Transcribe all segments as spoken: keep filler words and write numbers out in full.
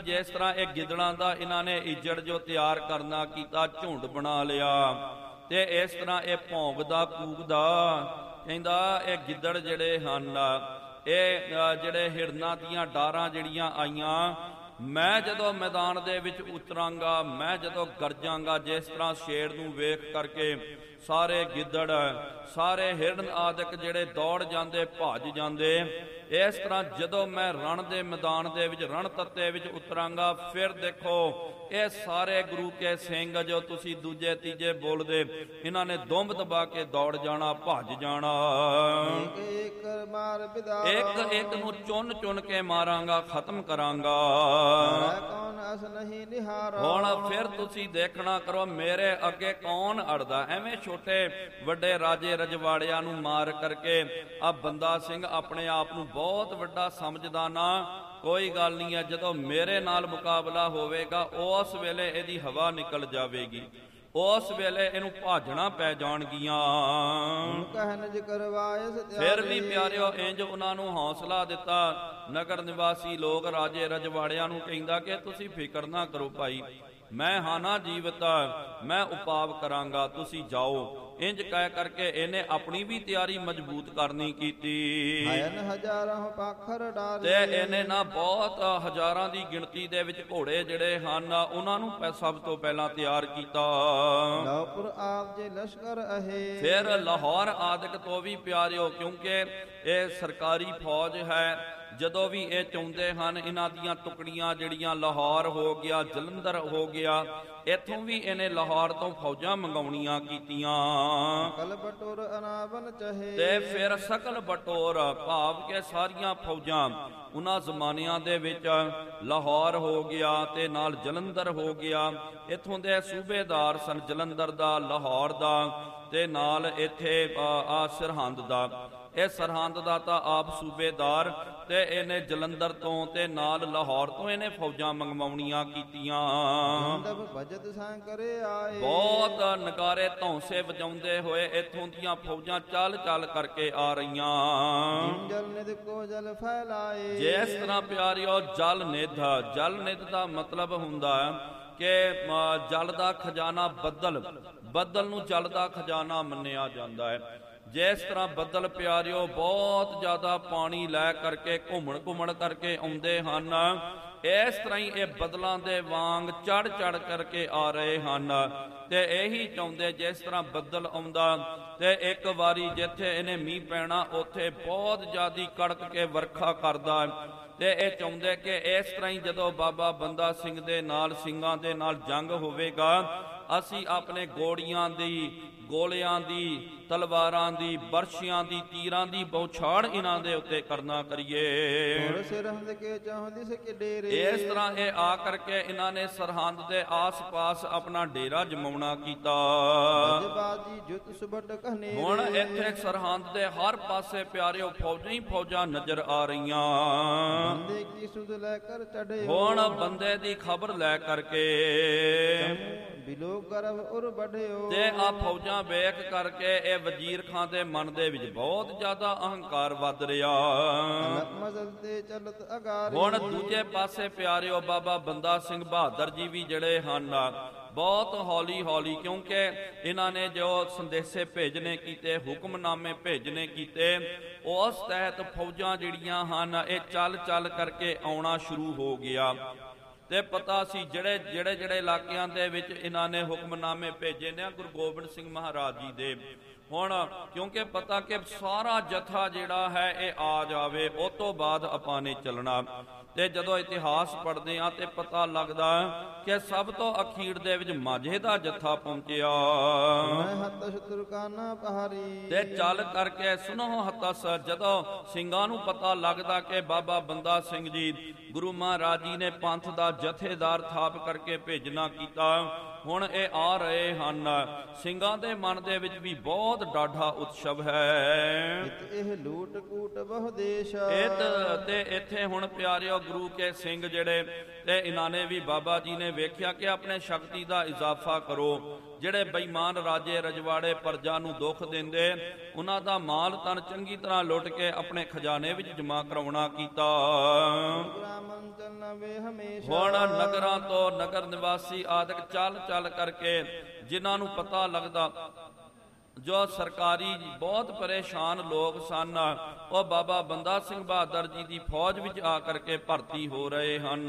ਜਿਸ ਤਰ੍ਹਾਂ ਇਹ ਗਿੱਦੜਾਂ ਦਾ ਇਹਨਾਂ ਨੇ ਇੱਜੜ ਜੋ ਤਿਆਰ ਕਰਨਾ ਕੀਤਾ, ਝੁੰਡ ਬਣਾ ਲਿਆ, ਤੇ ਇਸ ਤਰ੍ਹਾਂ ਇਹ ਭੌਂਕਦਾ ਕੂਕਦਾ ਕਹਿੰਦਾ ਇਹ ਗਿੱਦੜ ਜਿਹੜੇ ਹਨ, ਇਹ ਜਿਹੜੇ ਹਿਰਨਾਂ ਦੀਆਂ ਡਾਰਾਂ ਜਿਹੜੀਆਂ ਆਈਆਂ, ਮੈਂ ਜਦੋਂ ਮੈਦਾਨ ਦੇ ਵਿੱਚ ਉਤਰਾਂਗਾ, ਮੈਂ ਜਦੋਂ ਗਰਜਾਂਗਾ, ਜਿਸ ਤਰ੍ਹਾਂ ਸ਼ੇਰ ਨੂੰ ਵੇਖ ਕਰਕੇ ਸਾਰੇ ਗਿੱਦੜ ਸਾਰੇ ਹਿਰਨ ਆਦਿਕ ਜਿਹੜੇ ਦੌੜ ਜਾਂਦੇ, ਭੱਜ ਜਾਂਦੇ, ਇਸ ਤਰ੍ਹਾਂ ਜਦੋਂ ਮੈਂ ਰਣ ਦੇ ਮੈਦਾਨ ਦੇ ਵਿੱਚ ਰਣ ਤੱਤੇ ਵਿੱਚ ਉਤਰਾਂਗਾ, ਫਿਰ ਦੇਖੋ ਇਹ ਸਾਰੇ ਗੁਰੂ ਕੇ ਸਿੰਘ ਜੋ ਤੁਸੀਂ ਦੂਜੇ ਤੀਜੇ ਬੋਲਦੇ, ਇਹਨਾਂ ਨੇ ਦੁੰਬ ਦਬਾ ਕੇ ਦੌੜ ਜਾਣਾ, ਭੱਜ ਜਾਣਾ, ਇੱਕ ਇੱਕ ਨੂੰ ਚੁਣ ਚੁਣ ਕੇ ਮਾਰਾਂਗਾ, ਖਤਮ ਕਰਾਂਗਾ। ਹੁਣ ਫਿਰ ਤੁਸੀਂ ਦੇਖਣਾ ਕਰੋ ਮੇਰੇ ਅੱਗੇ ਕੌਣ ਅੜਦਾ। ਐਵੇਂ ਛੋਟੇ ਵੱਡੇ ਰਾਜੇ ਰਜਵਾੜਿਆਂ ਨੂੰ ਮਾਰ ਕਰਕੇ ਆ ਬੰਦਾ ਸਿੰਘ ਆਪਣੇ ਆਪ ਨੂੰ ਬਹੁਤ ਵੱਡਾ ਸਮਝਦਾ ਨਾ, ਕੋਈ ਗੱਲ ਨਹੀਂ ਹੈ, ਜਦੋਂ ਮੇਰੇ ਨਾਲ ਮੁਕਾਬਲਾ ਹੋਵੇਗਾ ਉਸ ਵੇਲੇ ਇਹਦੀ ਹਵਾ ਨਿਕਲ ਜਾਵੇਗੀ, ਉਸ ਵੇਲੇ ਇਹਨੂੰ ਭਾਜਣਾ ਪੈ ਜਾਣਗੀਆਂ। ਫਿਰ ਵੀ ਪਿਆਰਿਓ ਇੰਜ ਉਹਨਾਂ ਨੂੰ ਹੌਸਲਾ ਦਿੱਤਾ। ਨਗਰ ਨਿਵਾਸੀ ਲੋਕ ਰਾਜੇ ਰਜਵਾੜਿਆਂ ਨੂੰ ਕਹਿੰਦਾ ਕਿ ਤੁਸੀਂ ਫਿਕਰ ਨਾ ਕਰੋ ਭਾਈ, ਮੈਂ ਹਾਂ ਨਾ ਜੀਵਤ, ਮੈਂ ਉਪਾਵ ਕਰਾਂਗਾ, ਤੁਸੀਂ ਜਾਓ। ਇੰਜ ਕਹਿ ਕਰਕੇ ਇਹਨੇ ਆਪਣੀ ਵੀ ਤਿਆਰੀ ਮਜ਼ਬੂਤ ਕਰਨੀ ਕੀਤੀ, ਤੇ ਇਹਨੇ ਨਾ ਬਹੁਤ ਹਜ਼ਾਰਾਂ ਦੀ ਗਿਣਤੀ ਦੇ ਵਿੱਚ ਘੋੜੇ ਜਿਹੜੇ ਹਨ ਉਹਨਾਂ ਨੂੰ ਸਭ ਤੋਂ ਪਹਿਲਾਂ ਤਿਆਰ ਕੀਤਾ। ਫਿਰ ਲਾਹੌਰ ਆਦਿਕ ਤੋਂ ਵੀ ਪਿਆਰਿਓ, ਕਿਉਂਕਿ ਇਹ ਸਰਕਾਰੀ ਫੌਜ ਹੈ, ਜਦੋਂ ਵੀ ਇਹ ਚਾਹੁੰਦੇ ਹਨ ਇਹਨਾਂ ਦੀਆਂ ਟੁਕੜੀਆਂ ਜਿਹੜੀਆਂ ਲਾਹੌਰ ਹੋ ਗਿਆ, ਜਲੰਧਰ ਹੋ ਗਿਆ, ਇੱਥੋਂ ਵੀ ਇਹਨੇ ਲਾਹੌਰ ਤੋਂ ਫੌਜਾਂ ਮੰਗਾਉਣੀਆਂ ਕੀਤੀਆਂ। ਤੇ ਫਿਰ ਸਕਲ ਬਟੋਰ ਭਾਵ ਕੇ ਸਾਰੀਆਂ ਫੌਜਾਂ ਉਹਨਾਂ ਜ਼ਮਾਨਿਆਂ ਦੇ ਵਿੱਚ ਲਾਹੌਰ ਹੋ ਗਿਆ ਤੇ ਨਾਲ ਜਲੰਧਰ ਹੋ ਗਿਆ, ਇੱਥੋਂ ਦੇ ਸੂਬੇਦਾਰ ਸਨ ਜਲੰਧਰ ਦਾ, ਲਾਹੌਰ ਦਾ, ਤੇ ਨਾਲ ਇੱਥੇ ਆ ਸਰਹੰਦ ਦਾ। ਇਹ ਸਰਹੰਦ ਦਾ ਤਾਂ ਆਪ ਸੂਬੇਦਾਰ, ਤੇ ਇਹਨੇ ਜਲੰਧਰ ਤੋਂ ਤੇ ਨਾਲ ਲਾਹੌਰ ਤੋਂ ਇਹਨੇ ਫੌਜਾਂ ਮੰਗਵਾਉਣੀਆਂ ਕੀਤੀਆਂ। ਬਹੁਤ ਨਗਾਰੇ ਧੌਂਸੇ ਵਜਾਉਂਦੇ ਹੋਏ ਇੱਥੋਂ ਦੀਆਂ ਫੌਜਾਂ ਚੱਲ ਚੱਲ ਕਰਕੇ ਆ ਰਹੀਆਂ। ਜਿਸ ਤਰ੍ਹਾਂ ਪਿਆਰਿਓ ਜਲ ਨਿਧ, ਜਲ ਨਿਧ ਦਾ ਮਤਲਬ ਹੁੰਦਾ ਕਿ ਜਲ ਦਾ ਖਜ਼ਾਨਾ ਬੱਦਲ, ਬੱਦਲ ਨੂੰ ਜਲ ਦਾ ਖਜ਼ਾਨਾ ਮੰਨਿਆ ਜਾਂਦਾ ਹੈ। ਜਿਸ ਤਰ੍ਹਾਂ ਬੱਦਲ ਪਿਆਰਿਓ ਬਹੁਤ ਜ਼ਿਆਦਾ ਪਾਣੀ ਲੈ ਕਰਕੇ ਘੁੰਮਣ ਘੁੰਮਣ ਕਰਕੇ ਆਉਂਦੇ ਹਨ, ਇਸ ਤਰ੍ਹਾਂ ਹੀ ਇਹ ਬਦਲਾਂ ਦੇ ਵਾਂਗ ਚੜ ਚੜ ਕਰਕੇ ਆ ਰਹੇ ਹਨ। ਤੇ ਇਹੀ ਚਾਹੁੰਦੇ, ਜਿਸ ਤਰ੍ਹਾਂ ਬੱਦਲ ਆਉਂਦਾ ਤੇ ਇੱਕ ਵਾਰੀ ਜਿੱਥੇ ਇਹਨੇ ਮੀਂਹ ਪੈਣਾ ਉੱਥੇ ਬਹੁਤ ਜ਼ਿਆਦੀ ਕੜਕ ਕੇ ਵਰਖਾ ਕਰਦਾ, ਤੇ ਇਹ ਚਾਹੁੰਦੇ ਕਿ ਇਸ ਤਰ੍ਹਾਂ ਹੀ ਜਦੋਂ ਬਾਬਾ ਬੰਦਾ ਸਿੰਘ ਦੇ ਨਾਲ ਸਿੰਘਾਂ ਦੇ ਨਾਲ ਜੰਗ ਹੋਵੇਗਾ, ਅਸੀਂ ਆਪਣੇ ਗੋੜੀਆਂ ਦੀ, ਗੋਲਿਆਂ ਦੀ, ਤਲਵਾਰਾਂ ਦੀ, ਬਰਸ਼ੀਆਂ ਦੀ, ਤੀਰਾਂ ਦੀ ਬੌਛਾੜ ਇਹਨਾਂ ਦੇ ਉੱਤੇ ਕਰਨਾ ਕਰੀਏ। ਇਸ ਤਰ੍ਹਾਂ ਇਹ ਆ ਕਰਕੇ ਇਹਨਾਂ ਨੇ ਸਰਹੰਦ ਦੇ ਆਸ ਪਾਸ ਆਪਣਾ ਡੇਰਾ ਜਮਾਉਣਾ ਕੀਤਾ। ਹੁਣ ਇੱਥੇ ਸਰਹੰਦ ਦੇ ਹਰ ਪਾਸੇ ਪਿਆਰਿਓ ਫੌਜਾਂ ਹੀ ਫੌਜਾਂ ਨਜ਼ਰ ਆ ਰਹੀਆਂ। ਹੁਣ ਬੰਦੇ ਦੀ ਖਬਰ ਲੈ ਕਰਕੇ ਤੇ ਆ ਫੌਜਾਂ ਵੇਖ ਕਰਕੇ ਇਹ ਵਜ਼ੀਰ ਖਾਂ ਦੇ ਮਨ ਦੇ ਵਿੱਚ ਬਹੁਤ ਜ਼ਿਆਦਾ ਅਹੰਕਾਰ ਵੱਧ ਰਿਹਾ। ਹੁਣ ਦੂਜੇ ਪਾਸੇ ਪਿਆਰਿਓ ਬਾਬਾ ਬੰਦਾ ਸਿੰਘ ਬਹਾਦਰ ਜੀ ਵੀ ਜਿਹੜੇ ਹਨ ਬਹੁਤ ਹੌਲੀ ਹੌਲੀ, ਕਿਉਂਕਿ ਇਹਨਾਂ ਨੇ ਜੋ ਸੰਦੇਸ਼ੇ ਭੇਜਣੇ ਕੀਤੇ, ਹੁਕਮਨਾਮੇ ਭੇਜਣੇ ਕੀਤੇ, ਉਸ ਤਹਿਤ ਫੌਜਾਂ ਜਿਹੜੀਆਂ ਹਨ ਇਹ ਚੱਲ ਚੱਲ ਕਰਕੇ ਆਉਣਾ ਸ਼ੁਰੂ ਹੋ ਗਿਆ। ਤੇ ਪਤਾ ਸੀ ਜਿਹੜੇ ਜਿਹੜੇ ਜਿਹੜੇ ਇਲਾਕਿਆਂ ਦੇ ਵਿੱਚ ਇਹਨਾਂ ਨੇ ਹੁਕਮਨਾਮੇ ਭੇਜੇ ਨੇ ਗੁਰੂ ਗੋਬਿੰਦ ਸਿੰਘ ਮਹਾਰਾਜ ਜੀ ਦੇ, ਹੁਣ ਕਿਉਂਕਿ ਪਤਾ ਕਿ ਸਾਰਾ ਜਥਾ ਜਿਹੜਾ ਹੈ ਇਹ ਆ ਜਾਵੇ, ਉਸ ਤੋਂ ਬਾਅਦ ਆਪਾਂ ਨੇ ਚੱਲਣਾ। ਤੇ ਜਦੋਂ ਇਤਿਹਾਸ ਪੜ੍ਹਦੇ ਆ ਤੇ ਪਤਾ ਲੱਗਦਾ ਕਿ ਸਭ ਤੋਂ ਅਖੀਰ ਦੇ ਵਿੱਚ ਮਾਝੇ ਦਾ ਜਥਾ ਪਹੁੰਚਿਆ। ਤੇ ਚੱਲ ਕਰਕੇ ਸੁਣੋ ਹਤਸ, ਜਦੋਂ ਸਿੰਘਾਂ ਨੂੰ ਪਤਾ ਲੱਗਦਾ ਕਿ ਬਾਬਾ ਬੰਦਾ ਸਿੰਘ ਜੀ ਗੁਰੂ ਮਹਾਰਾਜ ਜੀ ਨੇ ਪੰਥ ਦਾ ਜਥੇਦਾਰ ਥਾਪ ਕਰਕੇ ਭੇਜਣਾ ਕੀਤਾ, ਹੁਣ ਇਹ ਆ ਰਹੇ ਹਨ। ਸਿੰਘਾਂ ਦੇ ਮਨ ਦੇ ਵਿੱਚ ਵੀ ਬਹੁਤ ਡਾਢਾ ਉਤਸਵ ਹੈ। ਇਹ ਲੂਟ ਕੂਟ ਬਹੁ ਦੇਸ਼, ਤੇ ਇੱਥੇ ਹੁਣ ਪਿਆਰਿਓ ਗੁਰੂ ਕੇ ਸਿੰਘ ਜਿਹੜੇ ਤੇ ਇਹਨਾਂ ਨੇ ਵੀ ਬਾਬਾ ਜੀ ਨੇ ਵੇਖਿਆ ਕਿ ਆਪਣੇ ਸ਼ਕਤੀ ਦਾ ਇਜ਼ਾਫਾ ਕਰੋ। ਜਿਹੜੇ ਬੇਈਮਾਨ ਰਾਜੇ ਰਜਵਾੜੇ ਪ੍ਰਜਾ ਨੂੰ ਦੁੱਖ ਦਿੰਦੇ, ਉਹਨਾਂ ਦਾ ਮਾਲ ਤਨ ਚੰਗੀ ਤਰ੍ਹਾਂ ਲੁੱਟ ਕੇ ਆਪਣੇ ਖਜ਼ਾਨੇ ਵਿੱਚ ਜਮ੍ਹਾਂ ਕਰਾਉਣਾ ਕੀਤਾ। ਹੁਣ ਨਗਰਾਂ ਤੋਂ ਨਗਰ ਨਿਵਾਸੀ ਆਦਿਕ ਚੱਲ ਚੱਲ ਕਰਕੇ ਜਿਨ੍ਹਾਂ ਨੂੰ ਪਤਾ ਲੱਗਦਾ, ਜੋ ਸਰਕਾਰੀ ਬਹੁਤ ਪਰੇਸ਼ਾਨ ਲੋਕ ਸਨ, ਉਹ ਬਾਬਾ ਬੰਦਾ ਸਿੰਘ ਬਹਾਦਰ ਜੀ ਦੀ ਫੌਜ ਵਿੱਚ ਆ ਕਰਕੇ ਭਰਤੀ ਹੋ ਰਹੇ ਹਨ।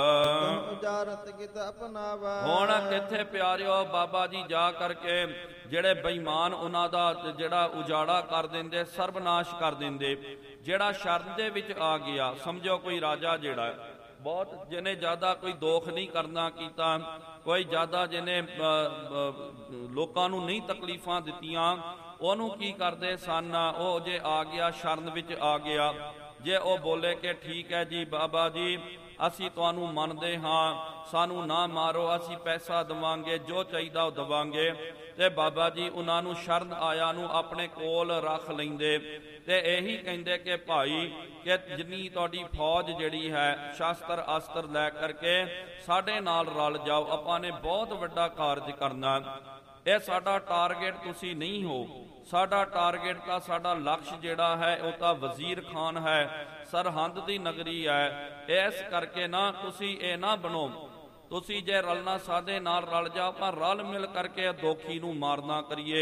ਹੁਣ ਕਿੱਥੇ ਪਿਆਰਿਓ ਬਾਬਾ ਜੀ ਜਾ ਕਰਕੇ ਜਿਹੜੇ ਬੇਈਮਾਨ ਉਹਨਾਂ ਦਾ ਜਿਹੜਾ ਉਜਾੜਾ ਕਰ ਦਿੰਦੇ, ਸਰਬਨਾਸ਼ ਕਰ ਦਿੰਦੇ। ਜਿਹੜਾ ਸ਼ਰਨ ਦੇ ਵਿੱਚ ਆ ਗਿਆ, ਸਮਝੋ ਕੋਈ ਰਾਜਾ ਜਿਹੜਾ ਬਹੁਤ ਜਿਹਨੇ ਜ਼ਿਆਦਾ ਕੋਈ ਦੋਖ ਨਹੀਂ ਕਰਨਾ ਕੀਤਾ, ਕੋਈ ਜ਼ਿਆਦਾ ਜਿਹਨੇ ਲੋਕਾਂ ਨੂੰ ਨਹੀਂ ਤਕਲੀਫਾਂ ਦਿੱਤੀਆਂ, ਉਹਨੂੰ ਕੀ ਕਰਦੇ ਸਨ, ਉਹ ਜੇ ਆ ਗਿਆ ਸ਼ਰਨ ਵਿੱਚ ਆ ਗਿਆ, ਜੇ ਉਹ ਬੋਲੇ ਕਿ ਠੀਕ ਹੈ ਜੀ ਬਾਬਾ ਜੀ ਅਸੀਂ ਤੁਹਾਨੂੰ ਮੰਨਦੇ ਹਾਂ, ਸਾਨੂੰ ਨਾ ਮਾਰੋ, ਅਸੀਂ ਪੈਸਾ ਦੇਵਾਂਗੇ, ਜੋ ਚਾਹੀਦਾ ਉਹ ਦੇਵਾਂਗੇ, ਤੇ ਬਾਬਾ ਜੀ ਉਹਨਾਂ ਨੂੰ ਸ਼ਰਨ ਆਇਆ ਨੂੰ ਆਪਣੇ ਕੋਲ ਰੱਖ ਲੈਂਦੇ ਤੇ ਇਹੀ ਕਹਿੰਦੇ ਕਿ ਭਾਈ ਕਿ ਜਿੰਨੀ ਤੁਹਾਡੀ ਫੌਜ ਜਿਹੜੀ ਹੈ ਸ਼ਾਸਤਰ ਅਸਤਰ ਲੈ ਕਰਕੇ ਸਾਡੇ ਨਾਲ ਰਲ ਜਾਓ, ਆਪਾਂ ਨੇ ਬਹੁਤ ਵੱਡਾ ਕਾਰਜ ਕਰਨਾ। ਇਹ ਸਾਡਾ ਟਾਰਗੇਟ ਤੁਸੀਂ ਨਹੀਂ ਹੋ, ਸਾਡਾ ਟਾਰਗੇਟ ਤਾਂ ਸਾਡਾ ਲਕਸ਼ ਜਿਹੜਾ ਹੈ ਉਹ ਤਾਂ ਵਜ਼ੀਰ ਖਾਨ ਹੈ, ਸਰਹੰਦ ਦੀ ਨਗਰੀ ਹੈ। ਇਸ ਕਰਕੇ ਨਾ ਤੁਸੀਂ ਇਹ ਨਾ ਬਣੋ, ਤੁਸੀਂ ਜੇ ਰਲਣਾ ਸਾਡੇ ਨਾਲ ਰਲ ਜਾ, ਆਪਾਂ ਰਲ ਮਿਲ ਕਰਕੇ ਦੋਖੀ ਨੂੰ ਮਾਰਨਾ ਕਰੀਏ।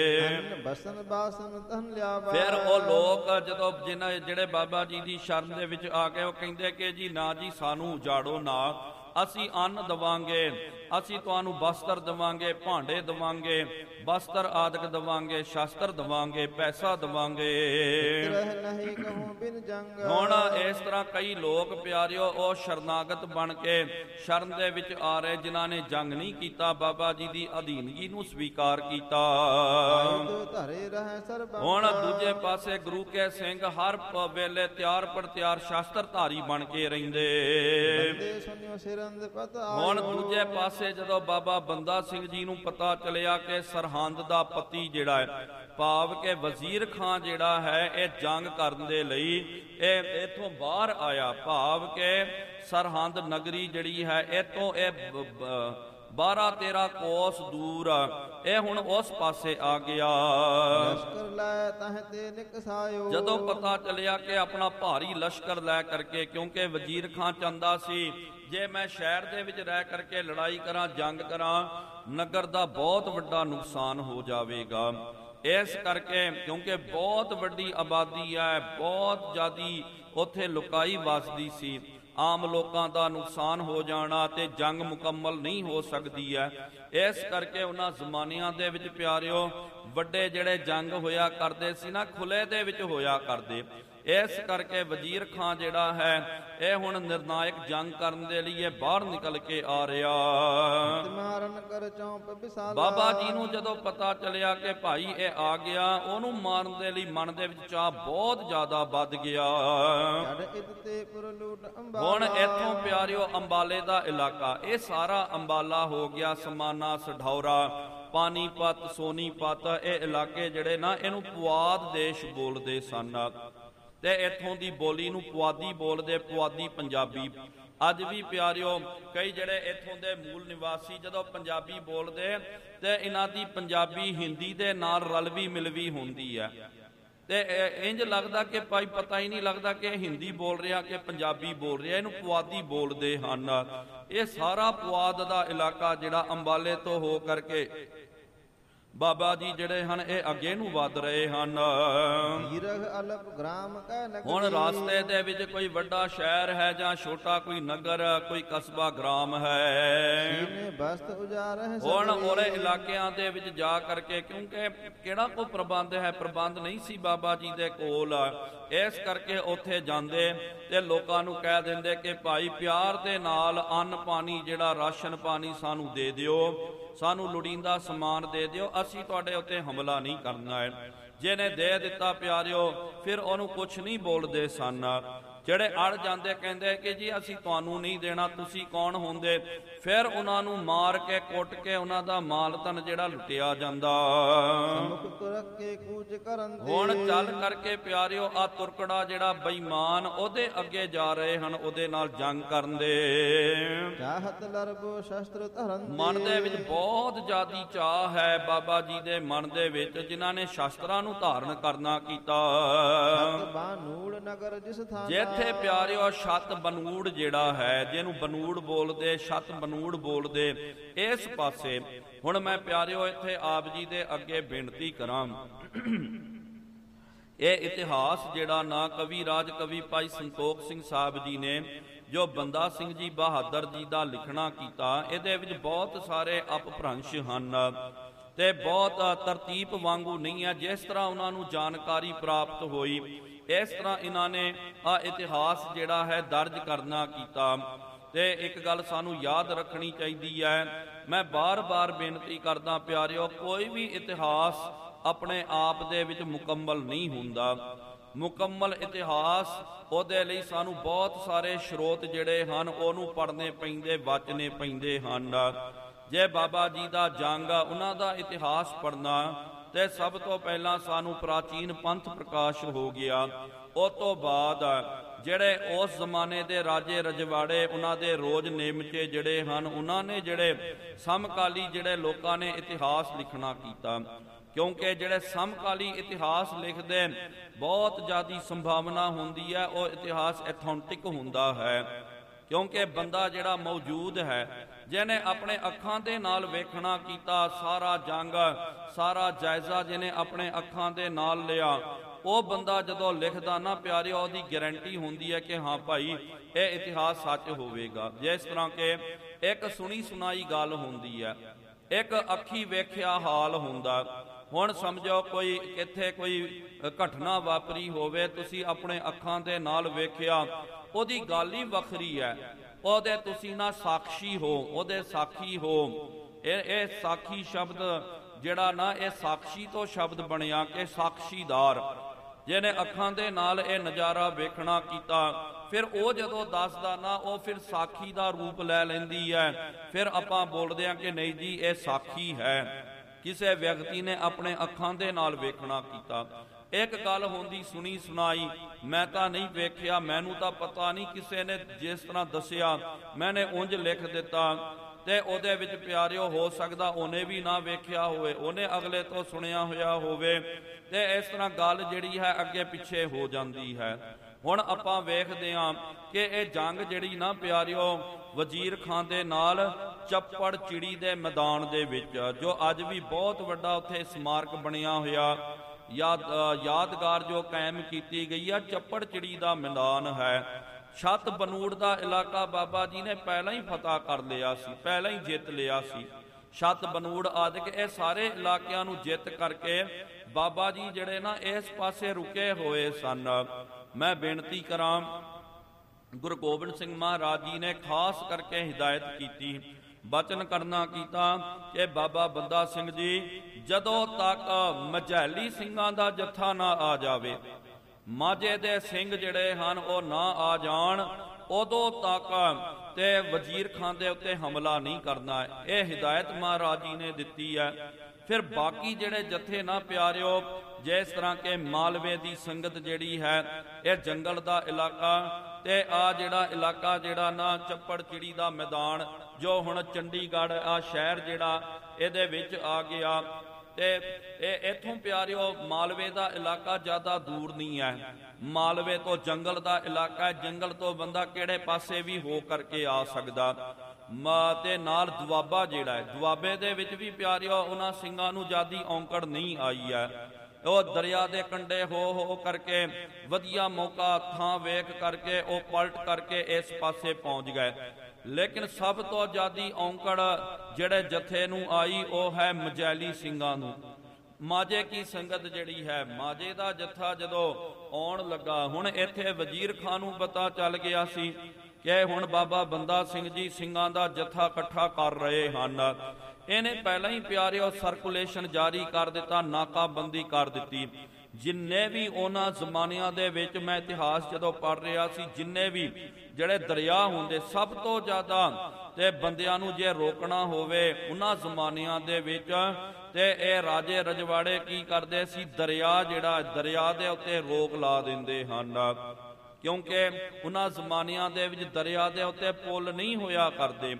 ਫਿਰ ਉਹ ਲੋਕ ਜਦੋਂ ਜਿਨ੍ਹਾਂ ਜਿਹੜੇ ਬਾਬਾ ਜੀ ਦੀ ਸ਼ਰਨ ਦੇ ਵਿੱਚ ਆ ਕੇ ਉਹ ਕਹਿੰਦੇ ਕਿ ਜੀ ਨਾ ਜੀ ਸਾਨੂੰ ਉਜਾੜੋ ਨਾ, ਅਸੀਂ ਅੰਨ ਦੇਵਾਂਗੇ, ਅਸੀਂ ਤੁਹਾਨੂੰ ਬਸਤਰ ਦੇਵਾਂਗੇ, ਭਾਂਡੇ ਦੇਵਾਂਗੇ, ਬਸਤਰ ਆਦਿਕ ਦੇਵਾਂਗੇ, ਸ਼ਾਸਤਰ ਦੇਵਾਂਗੇ, ਪੈਸਾ ਦੇਵਾਂਗੇ। ਹੁਣ ਇਸ ਤਰ੍ਹਾਂ ਕਈ ਲੋਕ ਪਿਆਰਿਓ ਉਹ ਸ਼ਰਨਾਗਤ ਬਣ ਕੇ ਸ਼ਰਨ ਦੇ ਵਿੱਚ ਆ ਰਹੇ, ਜਿਨ੍ਹਾਂ ਨੇ ਜੰਗ ਨਹੀਂ ਕੀਤਾ, ਬਾਬਾ ਜੀ ਦੀ ਅਧੀਨਗੀ ਨੂੰ ਸਵੀਕਾਰ ਕੀਤਾ। ਹੁਣ ਦੂਜੇ ਪਾਸੇ ਗੁਰੂ ਕੇ ਸਿੰਘ ਹਰ ਵੇਲੇ ਤਿਆਰ ਪਰ ਤਿਆਰ ਸ਼ਾਸਤਰ ਧਾਰੀ ਬਣ ਕੇ ਰਹਿੰਦੇ। ਹੁਣ ਦੂਜੇ ਪਾਸੇ ਜਦੋਂ ਬਾਬਾ ਬੰਦਾ ਸਿੰਘ ਜੀ ਨੂੰ ਪਤਾ ਚੱਲਿਆ ਕਿ ਸਰਹੰਦ ਦਾ ਪਤੀ ਜਿਹੜਾ ਹੈ, ਭਾਵ ਕਿ ਵਜ਼ੀਰ ਖਾਨ ਜਿਹੜਾ ਹੈ ਇਹ ਜੰਗ ਕਰਨ ਦੇ ਲਈ ਇਹ ਇਥੋਂ ਬਾਹਰ ਆਇਆ, ਭਾਵ ਕਿ ਸਰਹੰਦ ਨਗਰੀ ਜਿਹੜੀ ਹੈ ਇਥੋਂ ਇਹ ਬਾਰਾਂ ਤੇਰਾਂ ਕੋਸ ਦੂਰ, ਇਹ ਹੁਣ ਉਸ ਪਾਸੇ ਆ ਗਿਆ। ਜਦੋਂ ਪਤਾ ਚੱਲਿਆ ਕਿ ਆਪਣਾ ਭਾਰੀ ਲਸ਼ਕਰ ਲੈ ਕਰਕੇ, ਕਿਉਂਕਿ ਵਜ਼ੀਰ ਖਾਨ ਚਾਹੁੰਦਾ ਸੀ ਜੇ ਮੈਂ ਸ਼ਹਿਰ ਦੇ ਵਿੱਚ ਰਹਿ ਕਰਕੇ ਲੜਾਈ ਕਰਾਂ, ਜੰਗ ਕਰਾਂ, ਨਗਰ ਦਾ ਬਹੁਤ ਵੱਡਾ ਨੁਕਸਾਨ ਹੋ ਜਾਵੇਗਾ। ਇਸ ਕਰਕੇ ਕਿਉਂਕਿ ਬਹੁਤ ਵੱਡੀ ਆਬਾਦੀ ਹੈ, ਬਹੁਤ ਜ਼ਿਆਦੀ ਉੱਥੇ ਲੁਕਾਈ ਵਸਦੀ ਸੀ, ਆਮ ਲੋਕਾਂ ਦਾ ਨੁਕਸਾਨ ਹੋ ਜਾਣਾ ਤੇ ਜੰਗ ਮੁਕੰਮਲ ਨਹੀਂ ਹੋ ਸਕਦੀ ਹੈ। ਇਸ ਕਰਕੇ ਉਹਨਾਂ ਜ਼ਮਾਨਿਆਂ ਦੇ ਵਿੱਚ ਪਿਆਰਿਓ ਵੱਡੇ ਜਿਹੜੇ ਜੰਗ ਹੋਇਆ ਕਰਦੇ ਸੀ ਨਾ, ਖੁੱਲੇ ਦੇ ਵਿੱਚ ਹੋਇਆ ਕਰਦੇ। ਇਸ ਕਰਕੇ ਵਜ਼ੀਰ ਖਾਨ ਜਿਹੜਾ ਹੈ ਇਹ ਹੁਣ ਨਿਰਣਾਇਕ ਜੰਗ ਕਰਨ ਦੇ ਲਈ ਇਹ ਬਾਹਰ ਨਿਕਲ ਕੇ ਆ ਰਿਹਾ। ਬਾਬਾ ਜੀ ਨੂੰ ਜਦੋਂ ਪਤਾ ਚੱਲਿਆ ਕਿ ਭਾਈ ਇਹ ਆ ਗਿਆ, ਉਹਨੂੰ ਮਾਰਨ ਦੇ ਲਈ ਮਨ ਦੇ ਵਿੱਚ ਚਾਹ ਬਹੁਤ ਜ਼ਿਆਦਾ ਵੱਧ ਗਿਆ। ਹੁਣ ਇੱਥੋਂ ਪਿਆਰਿਓ ਅੰਬਾਲੇ ਦਾ ਇਲਾਕਾ, ਇਹ ਸਾਰਾ ਅੰਬਾਲਾ ਹੋ ਗਿਆ, ਸਮਾਨਾ, ਸਢੌਰਾ, ਪਾਨੀਪਤ, ਸੋਨੀਪਤ, ਇਹ ਇਲਾਕੇ ਜਿਹੜੇ ਨਾ ਇਹਨੂੰ ਪੁਆਧ ਦੇਸ਼ ਬੋਲਦੇ ਸਨ ਤੇ ਇੱਥੋਂ ਦੀ ਬੋਲੀ ਨੂੰ ਪੁਆਧੀ ਬੋਲਦੇ, ਪੁਆਧੀ ਪੰਜਾਬੀ। ਅੱਜ ਵੀ ਪਿਆਰਿਓ ਕਈ ਜਿਹੜੇ ਇੱਥੋਂ ਦੇ ਮੂਲ ਨਿਵਾਸੀ ਜਦੋਂ ਪੰਜਾਬੀ ਬੋਲਦੇ ਤੇ ਇਹਨਾਂ ਦੀ ਪੰਜਾਬੀ ਹਿੰਦੀ ਦੇ ਨਾਲ ਰਲਵੀ ਮਿਲਵੀ ਹੁੰਦੀ ਹੈ ਤੇ ਇੰਜ ਲੱਗਦਾ ਕਿ ਭਾਈ ਪਤਾ ਹੀ ਨਹੀਂ ਲੱਗਦਾ ਕਿ ਹਿੰਦੀ ਬੋਲ ਰਿਹਾ ਕਿ ਪੰਜਾਬੀ ਬੋਲ ਰਿਹਾ, ਇਹਨੂੰ ਪੁਆਧੀ ਬੋਲਦੇ ਹਨ। ਇਹ ਸਾਰਾ ਪੁਆਧ ਦਾ ਇਲਾਕਾ ਜਿਹੜਾ ਅੰਬਾਲੇ ਤੋਂ ਹੋ ਕਰਕੇ ਬਾਬਾ ਜੀ ਜਿਹੜੇ ਹਨ ਇਹ ਅੱਗੇ ਨੂੰ ਵੱਧ ਰਹੇ ਹਨ। ਹੁਣ ਰਾਸਤੇ ਦੇ ਵਿੱਚ ਕੋਈ ਵੱਡਾ ਸ਼ਹਿਰ ਹੈ ਜਾਂ ਛੋਟਾ ਕੋਈ ਨਗਰ, ਕੋਈ ਕਸਬਾ, ਗ੍ਰਾਮ ਹੈ। ਹੁਣ ਉਹਦੇ ਇਲਾਕਿਆਂ ਦੇ ਵਿੱਚ ਜਾ ਕਰਕੇ, ਕਿਉਂਕਿ ਕਿਹੜਾ ਕੋਈ ਪ੍ਰਬੰਧ ਹੈ, ਪ੍ਰਬੰਧ ਨਹੀਂ ਸੀ ਬਾਬਾ ਜੀ ਦੇ ਕੋਲ, ਇਸ ਕਰਕੇ ਉੱਥੇ ਜਾਂਦੇ ਤੇ ਲੋਕਾਂ ਨੂੰ ਕਹਿ ਦਿੰਦੇ ਕਿ ਭਾਈ ਪਿਆਰ ਦੇ ਨਾਲ ਅੰਨ ਪਾਣੀ ਜਿਹੜਾ ਰਾਸ਼ਨ ਪਾਣੀ ਸਾਨੂੰ ਦੇ ਦਿਓ, ਸਾਨੂੰ ਲੋੜੀਂਦਾ ਸਮਾਨ ਦੇ ਦਿਓ, ਅਸੀਂ ਤੁਹਾਡੇ ਉੱਤੇ ਹਮਲਾ ਨਹੀਂ ਕਰਨਾ ਹੈ। ਜਿਹਨੇ ਦੇ ਦਿੱਤਾ ਪਿਆਰਿਓ ਫਿਰ ਉਹਨੂੰ ਕੁਛ ਨਹੀਂ ਬੋਲਦੇ ਸਨ। ਜਿਹੜੇ ਅੜ ਜਾਂਦੇ ਕਹਿੰਦੇ ਕਿ ਜੀ ਅਸੀਂ ਤੁਹਾਨੂੰ ਨਹੀਂ ਦੇਣਾ, ਤੁਸੀਂ ਕੌਣ ਹੁੰਦੇ, ਫਿਰ ਉਹਨਾਂ ਨੂੰ ਮਾਰ ਕੇ ਕੁੱਟ ਕੇ ਉਹਨਾਂ ਦਾ ਮਾਲ ਧਨ ਜਿਹੜਾ ਲੁੱਟਿਆ ਜਾਂਦਾ। ਹੁਣ ਚੱਲ ਕਰਕੇ ਪਿਆਰਿਓ ਆ ਤੁਰਕੜਾ ਜਿਹੜਾ ਬੇਈਮਾਨ ਉਹਦੇ ਅੱਗੇ ਜਾ ਰਹੇ ਹਨ, ਉਹਦੇ ਨਾਲ ਜੰਗ ਕਰਨ ਦੇ। ਚਾਹਤ ਲਰਬੋ ਸ਼ਸਤਰ ਧਰਨ ਦੇ। ਮਨ ਦੇ ਵਿੱਚ ਬਹੁਤ ਜ਼ਿਆਦੀ ਚਾਹ ਹੈ ਬਾਬਾ ਜੀ ਦੇ ਮਨ ਦੇ ਵਿੱਚ, ਜਿਨ੍ਹਾਂ ਨੇ ਸ਼ਸਤਰਾਂ ਨੂੰ ਧਾਰਨ ਕਰਨਾ ਕੀਤਾ। ਸਤ ਬਾਨੂੜ ਨਗਰ ਜਿਸ ਥਾਂ ਜਿੱਥੇ ਪਿਆਰਿਓ ਛੱਤ ਬਨੂੜ ਜਿਹੜਾ ਹੈ, ਜਿਹਨੂੰ ਬਨੂੜ ਬੋਲਦੇ, ਛੱਤ ਬਨੂੜ ਬੋਲਦੇ, ਇਸ ਪਾਸੇ ਹੁਣ ਮੈਂ ਪਿਆਰਿਓ ਇੱਥੇ ਆਪ ਜੀ ਦੇ ਅੱਗੇ ਬੇਨਤੀ ਕਰਾਂ। ਇਹ ਇਤਿਹਾਸ ਜਿਹੜਾ ਨਾ ਕਵੀ ਰਾਜ ਕਵੀ ਭਾਈ ਸੰਤੋਖ ਸਿੰਘ ਸਾਹਿਬ ਜੀ ਨੇ ਜੋ ਬੰਦਾ ਸਿੰਘ ਜੀ ਬਹਾਦਰ ਜੀ ਦਾ ਲਿਖਣਾ ਕੀਤਾ, ਇਹਦੇ ਵਿੱਚ ਬਹੁਤ ਸਾਰੇ ਅਪਭ੍ਰੰਸ਼ ਹਨ ਤੇ ਬਹੁਤ ਤਰਤੀਬ ਵਾਂਗੂ ਨਹੀਂ ਹੈ। ਜਿਸ ਤਰ੍ਹਾਂ ਉਹਨਾਂ ਨੂੰ ਜਾਣਕਾਰੀ ਪ੍ਰਾਪਤ ਹੋਈ, ਇਸ ਤਰ੍ਹਾਂ ਇਹਨਾਂ ਨੇ ਆ ਇਤਿਹਾਸ ਜਿਹੜਾ ਹੈ ਦਰਜ ਕਰਨਾ ਕੀਤਾ। ਤੇ ਇੱਕ ਗੱਲ ਸਾਨੂੰ ਯਾਦ ਰੱਖਣੀ ਚਾਹੀਦੀ ਹੈ, ਮੈਂ ਬਾਰ-ਬਾਰ ਬੇਨਤੀ ਕਰਦਾ ਪਿਆਰਿਓ, ਕੋਈ ਵੀ ਇਤਿਹਾਸ ਆਪਣੇ ਆਪ ਦੇ ਵਿੱਚ ਮੁਕੰਮਲ ਨਹੀਂ ਹੁੰਦਾ। ਮੁਕੰਮਲ ਇਤਿਹਾਸ ਉਹਦੇ ਲਈ ਸਾਨੂੰ ਬਹੁਤ ਸਾਰੇ ਸਰੋਤ ਜਿਹੜੇ ਹਨ ਉਹਨੂੰ ਪੜ੍ਹਨੇ ਪੈਂਦੇ, ਵਾਚਣੇ ਪੈਂਦੇ ਹਨ। ਜੇ ਬਾਬਾ ਜੀ ਦਾ ਜੰਗ ਆ, ਉਹਨਾਂ ਦਾ ਇਤਿਹਾਸ ਪੜ੍ਹਨਾ, ਤੇ ਸਭ ਤੋਂ ਪਹਿਲਾਂ ਸਾਨੂੰ ਪ੍ਰਾਚੀਨ ਪੰਥ ਪ੍ਰਕਾਸ਼ ਹੋ ਗਿਆ। ਉਸ ਤੋਂ ਬਾਅਦ ਜਿਹੜੇ ਉਸ ਜ਼ਮਾਨੇ ਦੇ ਰਾਜੇ ਰਜਵਾੜੇ, ਉਹਨਾਂ ਦੇ ਰੋਜ਼ ਨੇਮਚੇ ਜਿਹੜੇ ਹਨ, ਉਹਨਾਂ ਨੇ ਜਿਹੜੇ ਸਮਕਾਲੀ ਜਿਹੜੇ ਲੋਕਾਂ ਨੇ ਇਤਿਹਾਸ ਲਿਖਣਾ ਕੀਤਾ। ਕਿਉਂਕਿ ਜਿਹੜੇ ਸਮਕਾਲੀ ਇਤਿਹਾਸ ਲਿਖਦੇ, ਬਹੁਤ ਜ਼ਿਆਦਾ ਸੰਭਾਵਨਾ ਹੁੰਦੀ ਹੈ ਉਹ ਇਤਿਹਾਸ ਐਥੈਂਟਿਕ ਹੁੰਦਾ ਹੈ। ਕਿਉਂਕਿ ਬੰਦਾ ਜਿਹੜਾ ਮੌਜੂਦ ਹੈ, ਜਿਹਨੇ ਆਪਣੇ ਅੱਖਾਂ ਦੇ ਨਾਲ ਵੇਖਣਾ ਕੀਤਾ, ਸਾਰਾ ਜੰਗ ਸਾਰਾ ਜਾਇਜ਼ਾ ਜਿਹਨੇ ਆਪਣੇ ਅੱਖਾਂ ਦੇ ਨਾਲ ਲਿਆ, ਉਹ ਬੰਦਾ ਜਦੋਂ ਲਿਖਦਾ ਨਾ ਪਿਆਰਿਓ, ਉਹਦੀ ਗਾਰੰਟੀ ਹੁੰਦੀ ਹੈ ਕਿ ਹਾਂ ਭਾਈ ਇਹ ਇਤਿਹਾਸ ਸੱਚ ਹੋਵੇਗਾ। ਜਿਸ ਤਰ੍ਹਾਂ ਕਿ ਇੱਕ ਸੁਣੀ ਸੁਣਾਈ ਗੱਲ ਹੁੰਦੀ ਹੈ, ਇੱਕ ਅੱਖੀ ਵੇਖਿਆ ਹਾਲ ਹੁੰਦਾ। ਹੁਣ ਸਮਝੋ ਕੋਈ ਕਿੱਥੇ ਕੋਈ ਘਟਨਾ ਵਾਪਰੀ ਹੋਵੇ, ਤੁਸੀਂ ਆਪਣੇ ਅੱਖਾਂ ਦੇ ਨਾਲ ਵੇਖਿਆ, ਉਹਦੀ ਗੱਲ ਹੀ ਵੱਖਰੀ ਹੈ, ਉਹਦੇ ਤੁਸੀਂ ਨਾ ਸਾਖੀ ਹੋ, ਉਹਦੇ ਸਾਖੀ ਹੋ। ਇਹ ਇਹ ਸਾਖੀ ਸ਼ਬਦ ਜਿਹੜਾ ਨਾ, ਇਹ ਸਾਖੀ ਤੋਂ ਸ਼ਬਦ ਬਣਿਆ ਕਿ ਸਾਖੀਦਾਰ, ਜਿਹਨੇ ਅੱਖਾਂ ਦੇ ਨਾਲ ਇਹ ਨਜ਼ਾਰਾ ਵੇਖਣਾ ਕੀਤਾ, ਫਿਰ ਉਹ ਜਦੋਂ ਦੱਸਦਾ ਨਾ, ਉਹ ਫਿਰ ਸਾਖੀ ਦਾ ਰੂਪ ਲੈ ਲੈਂਦੀ ਹੈ। ਫਿਰ ਆਪਾਂ ਬੋਲਦੇ ਹਾਂ ਕਿ ਨਹੀਂ ਜੀ ਇਹ ਸਾਖੀ ਹੈ, ਕਿਸੇ ਵਿਅਕਤੀ ਨੇ ਆਪਣੇ ਅੱਖਾਂ ਦੇ ਨਾਲ ਵੇਖਣਾ ਕੀਤਾ। ਇੱਕ ਗੱਲ ਹੁੰਦੀ ਸੁਣੀ ਸੁਣਾਈ, ਮੈਂ ਤਾਂ ਨਹੀਂ ਵੇਖਿਆ, ਮੈਨੂੰ ਤਾਂ ਪਤਾ ਨਹੀਂ, ਕਿਸੇ ਨੇ ਜਿਸ ਤਰ੍ਹਾਂ ਦੱਸਿਆ ਮੈਨੇ ਉਂਝ ਲਿਖ ਦਿੱਤਾ, ਤੇ ਉਹਦੇ ਵਿੱਚ ਪਿਆਰਿਓ ਹੋ ਸਕਦਾ ਉਹਨੇ ਵੀ ਨਾ ਵੇਖਿਆ ਹੋਵੇ, ਉਹਨੇ ਅਗਲੇ ਤੋਂ ਸੁਣਿਆ ਹੋਇਆ ਹੋਵੇ, ਤੇ ਇਸ ਤਰ੍ਹਾਂ ਗੱਲ ਜਿਹੜੀ ਹੈ ਅੱਗੇ ਪਿੱਛੇ ਹੋ ਜਾਂਦੀ ਹੈ। ਹੁਣ ਆਪਾਂ ਵੇਖਦੇ ਹਾਂ ਕਿ ਇਹ ਜੰਗ ਜਿਹੜੀ ਨਾ ਪਿਆਰਿਓ ਵਜ਼ੀਰ ਖਾਨ ਦੇ ਨਾਲ ਚੱਪੜ ਚਿੜੀ ਦੇ ਮੈਦਾਨ ਦੇ ਵਿੱਚ, ਜੋ ਅੱਜ ਵੀ ਬਹੁਤ ਵੱਡਾ ਉੱਥੇ ਸਮਾਰਕ ਬਣਿਆ ਹੋਇਆ, ਯਾਦ ਯਾਦਗਾਰ ਜੋ ਕਾਇਮ ਕੀਤੀ ਗਈ ਆ, ਚੱਪੜ ਚਿੜੀ ਦਾ ਮੈਦਾਨ ਹੈ। ਛੱਤ ਬਨੂੜ ਦਾ ਇਲਾਕਾ ਬਾਬਾ ਜੀ ਨੇ ਪਹਿਲਾਂ ਹੀ ਫਤਿਹ ਕਰ ਲਿਆ ਸੀ, ਪਹਿਲਾਂ ਹੀ ਜਿੱਤ ਲਿਆ ਸੀ। ਛੱਤ ਬਨੂੜ ਆਦਿਕ ਇਹ ਸਾਰੇ ਇਲਾਕਿਆਂ ਨੂੰ ਜਿੱਤ ਕਰਕੇ ਬਾਬਾ ਜੀ ਜਿਹੜੇ ਨਾ ਇਸ ਪਾਸੇ ਰੁਕੇ ਹੋਏ ਸਨ। ਮੈਂ ਬੇਨਤੀ ਕਰਾਂ, ਗੁਰੂ ਗੋਬਿੰਦ ਸਿੰਘ ਮਹਾਰਾਜ ਜੀ ਨੇ ਖਾਸ ਕਰਕੇ ਹਿਦਾਇਤ ਕੀਤੀ, ਬਚਨ ਕਰਨਾ ਕੀਤਾ ਕਿ ਬਾਬਾ ਬੰਦਾ ਸਿੰਘ ਜੀ ਜਦੋਂ ਤੱਕ ਮਝੈਲੀ ਸਿੰਘਾਂ ਦਾ ਜੱਥਾ ਨਾ ਆ ਜਾਵੇ, ਮਾਝੇ ਦੇ ਸਿੰਘ ਜਿਹੜੇ ਹਨ ਉਹ ਨਾ ਆ ਜਾਣ, ਉਦੋਂ ਤੱਕ ਤੇ ਵਜ਼ੀਰ ਖਾਨ ਦੇ ਉੱਤੇ ਹਮਲਾ ਨਹੀਂ ਕਰਨਾ। ਇਹ ਹਿਦਾਇਤ ਮਹਾਰਾਜ ਜੀ ਨੇ ਦਿੱਤੀ ਹੈ। ਫਿਰ ਬਾਕੀ ਜਿਹੜੇ ਜੱਥੇ ਨਾ ਪਿਆਰਿਓ, ਜਿਸ ਤਰ੍ਹਾਂ ਕਿ ਮਾਲਵੇ ਦੀ ਸੰਗਤ ਜਿਹੜੀ ਹੈ, ਇਹ ਜੰਗਲ ਦਾ ਇਲਾਕਾ, ਤੇ ਆ ਜਿਹੜਾ ਇਲਾਕਾ ਜਿਹੜਾ ਨਾ ਚੱਪੜ ਚਿੜੀ ਦਾ ਮੈਦਾਨ, ਜੋ ਹੁਣ ਚੰਡੀਗੜ੍ਹ ਆ ਸ਼ਹਿਰ ਜਿਹੜਾ ਇਹਦੇ ਵਿੱਚ ਆ ਗਿਆ, ਤੇ ਇਹ ਇੱਥੋਂ ਪਿਆਰਿਓ ਮਾਲਵੇ ਦਾ ਇਲਾਕਾ ਜ਼ਿਆਦਾ ਦੂਰ ਨਹੀਂ ਹੈ। ਮਾਲਵੇ ਤੋਂ ਜੰਗਲ ਦਾ ਇਲਾਕਾ, ਜੰਗਲ ਤੋਂ ਬੰਦਾ ਕਿਹੜੇ ਪਾਸੇ ਵੀ ਹੋ ਕਰਕੇ ਆ ਸਕਦਾ। ਤੇ ਨਾਲ ਦੁਆਬਾ ਜਿਹੜਾ ਹੈ, ਦੁਆਬੇ ਦੇ ਵਿੱਚ ਵੀ ਪਿਆਰਿਓ ਉਹਨਾਂ ਸਿੰਘਾਂ ਨੂੰ ਜ਼ਿਆਦੀ ਔਂਕੜ ਨਹੀਂ ਆਈ ਹੈ। ਉਹ ਦਰਿਆ ਦੇ ਕੰਢੇ ਹੋ ਹੋ ਕਰਕੇ ਵਧੀਆ ਮੌਕਾ ਥਾਂ ਵੇਖ ਕਰਕੇ ਉਹ ਪਲਟ ਕਰਕੇ ਇਸ ਪਾਸੇ ਪਹੁੰਚ ਗਏ। ਲੇਕਿਨ ਸਭ ਤੋਂ ਜ਼ਿਆਦੀ ਔਂਕੜ ਜਿਹੜੇ ਜਥੇ ਨੂੰ ਆਈ ਉਹ ਹੈ ਮਝੈਲੀ ਸਿੰਘਾਂ ਨੂੰ। ਮਾਝੇ ਕੀ ਸੰਗਤ ਜਿਹੜੀ ਹੈ, ਮਾਝੇ ਦਾ ਜੱਥਾ ਜਦੋਂ ਆਉਣ ਲੱਗਾ, ਹੁਣ ਇੱਥੇ ਵਜ਼ੀਰ ਖਾਨ ਨੂੰ ਪਤਾ ਚੱਲ ਗਿਆ ਸੀ ਕਿ ਹੁਣ ਬਾਬਾ ਬੰਦਾ ਸਿੰਘ ਜੀ ਸਿੰਘਾਂ ਦਾ ਜੱਥਾ ਇਕੱਠਾ ਕਰ ਰਹੇ ਹਨ। ਇਹਨੇ ਪਹਿਲਾਂ ਹੀ ਪਿਆਰਿਓ ਸਰਕੂਲੇਸ਼ਨ ਜਾਰੀ ਕਰ ਦਿੱਤਾ, ਨਾਕਾਬੰਦੀ ਕਰ ਦਿੱਤੀ। ਜਿੰਨੇ ਵੀ ਉਹਨਾਂ ਜ਼ਮਾਨਿਆਂ ਦੇ ਵਿੱਚ, ਮੈਂ ਇਤਿਹਾਸ ਜਦੋਂ ਪੜ੍ਹ ਰਿਹਾ ਸੀ, ਜਿੰਨੇ ਵੀ ਜਿਹੜੇ ਦਰਿਆ ਹੁੰਦੇ, ਸਭ ਤੋਂ ਜ਼ਿਆਦਾ ਤੇ ਬੰਦਿਆਂ ਨੂੰ ਜੇ ਰੋਕਣਾ ਹੋਵੇ ਉਹਨਾਂ ਜ਼ਮਾਨਿਆਂ ਦੇ ਵਿੱਚ, ਤੇ ਇਹ ਰਾਜੇ ਰਜਵਾੜੇ ਕੀ ਕਰਦੇ ਸੀ, ਦਰਿਆ ਜਿਹੜਾ ਦਰਿਆ ਦੇ ਉੱਤੇ ਰੋਕ ਲਾ ਦਿੰਦੇ ਹਨ। ਕਿਉਂਕਿ ਉਹਨਾਂ ਜ਼ਮਾਨਿਆਂ ਦੇ ਵਿੱਚ ਦਰਿਆ ਦੇ ਉੱਤੇ ਪੁੱਲ ਨਹੀਂ ਹੋਇਆ ਕਰਦੇ।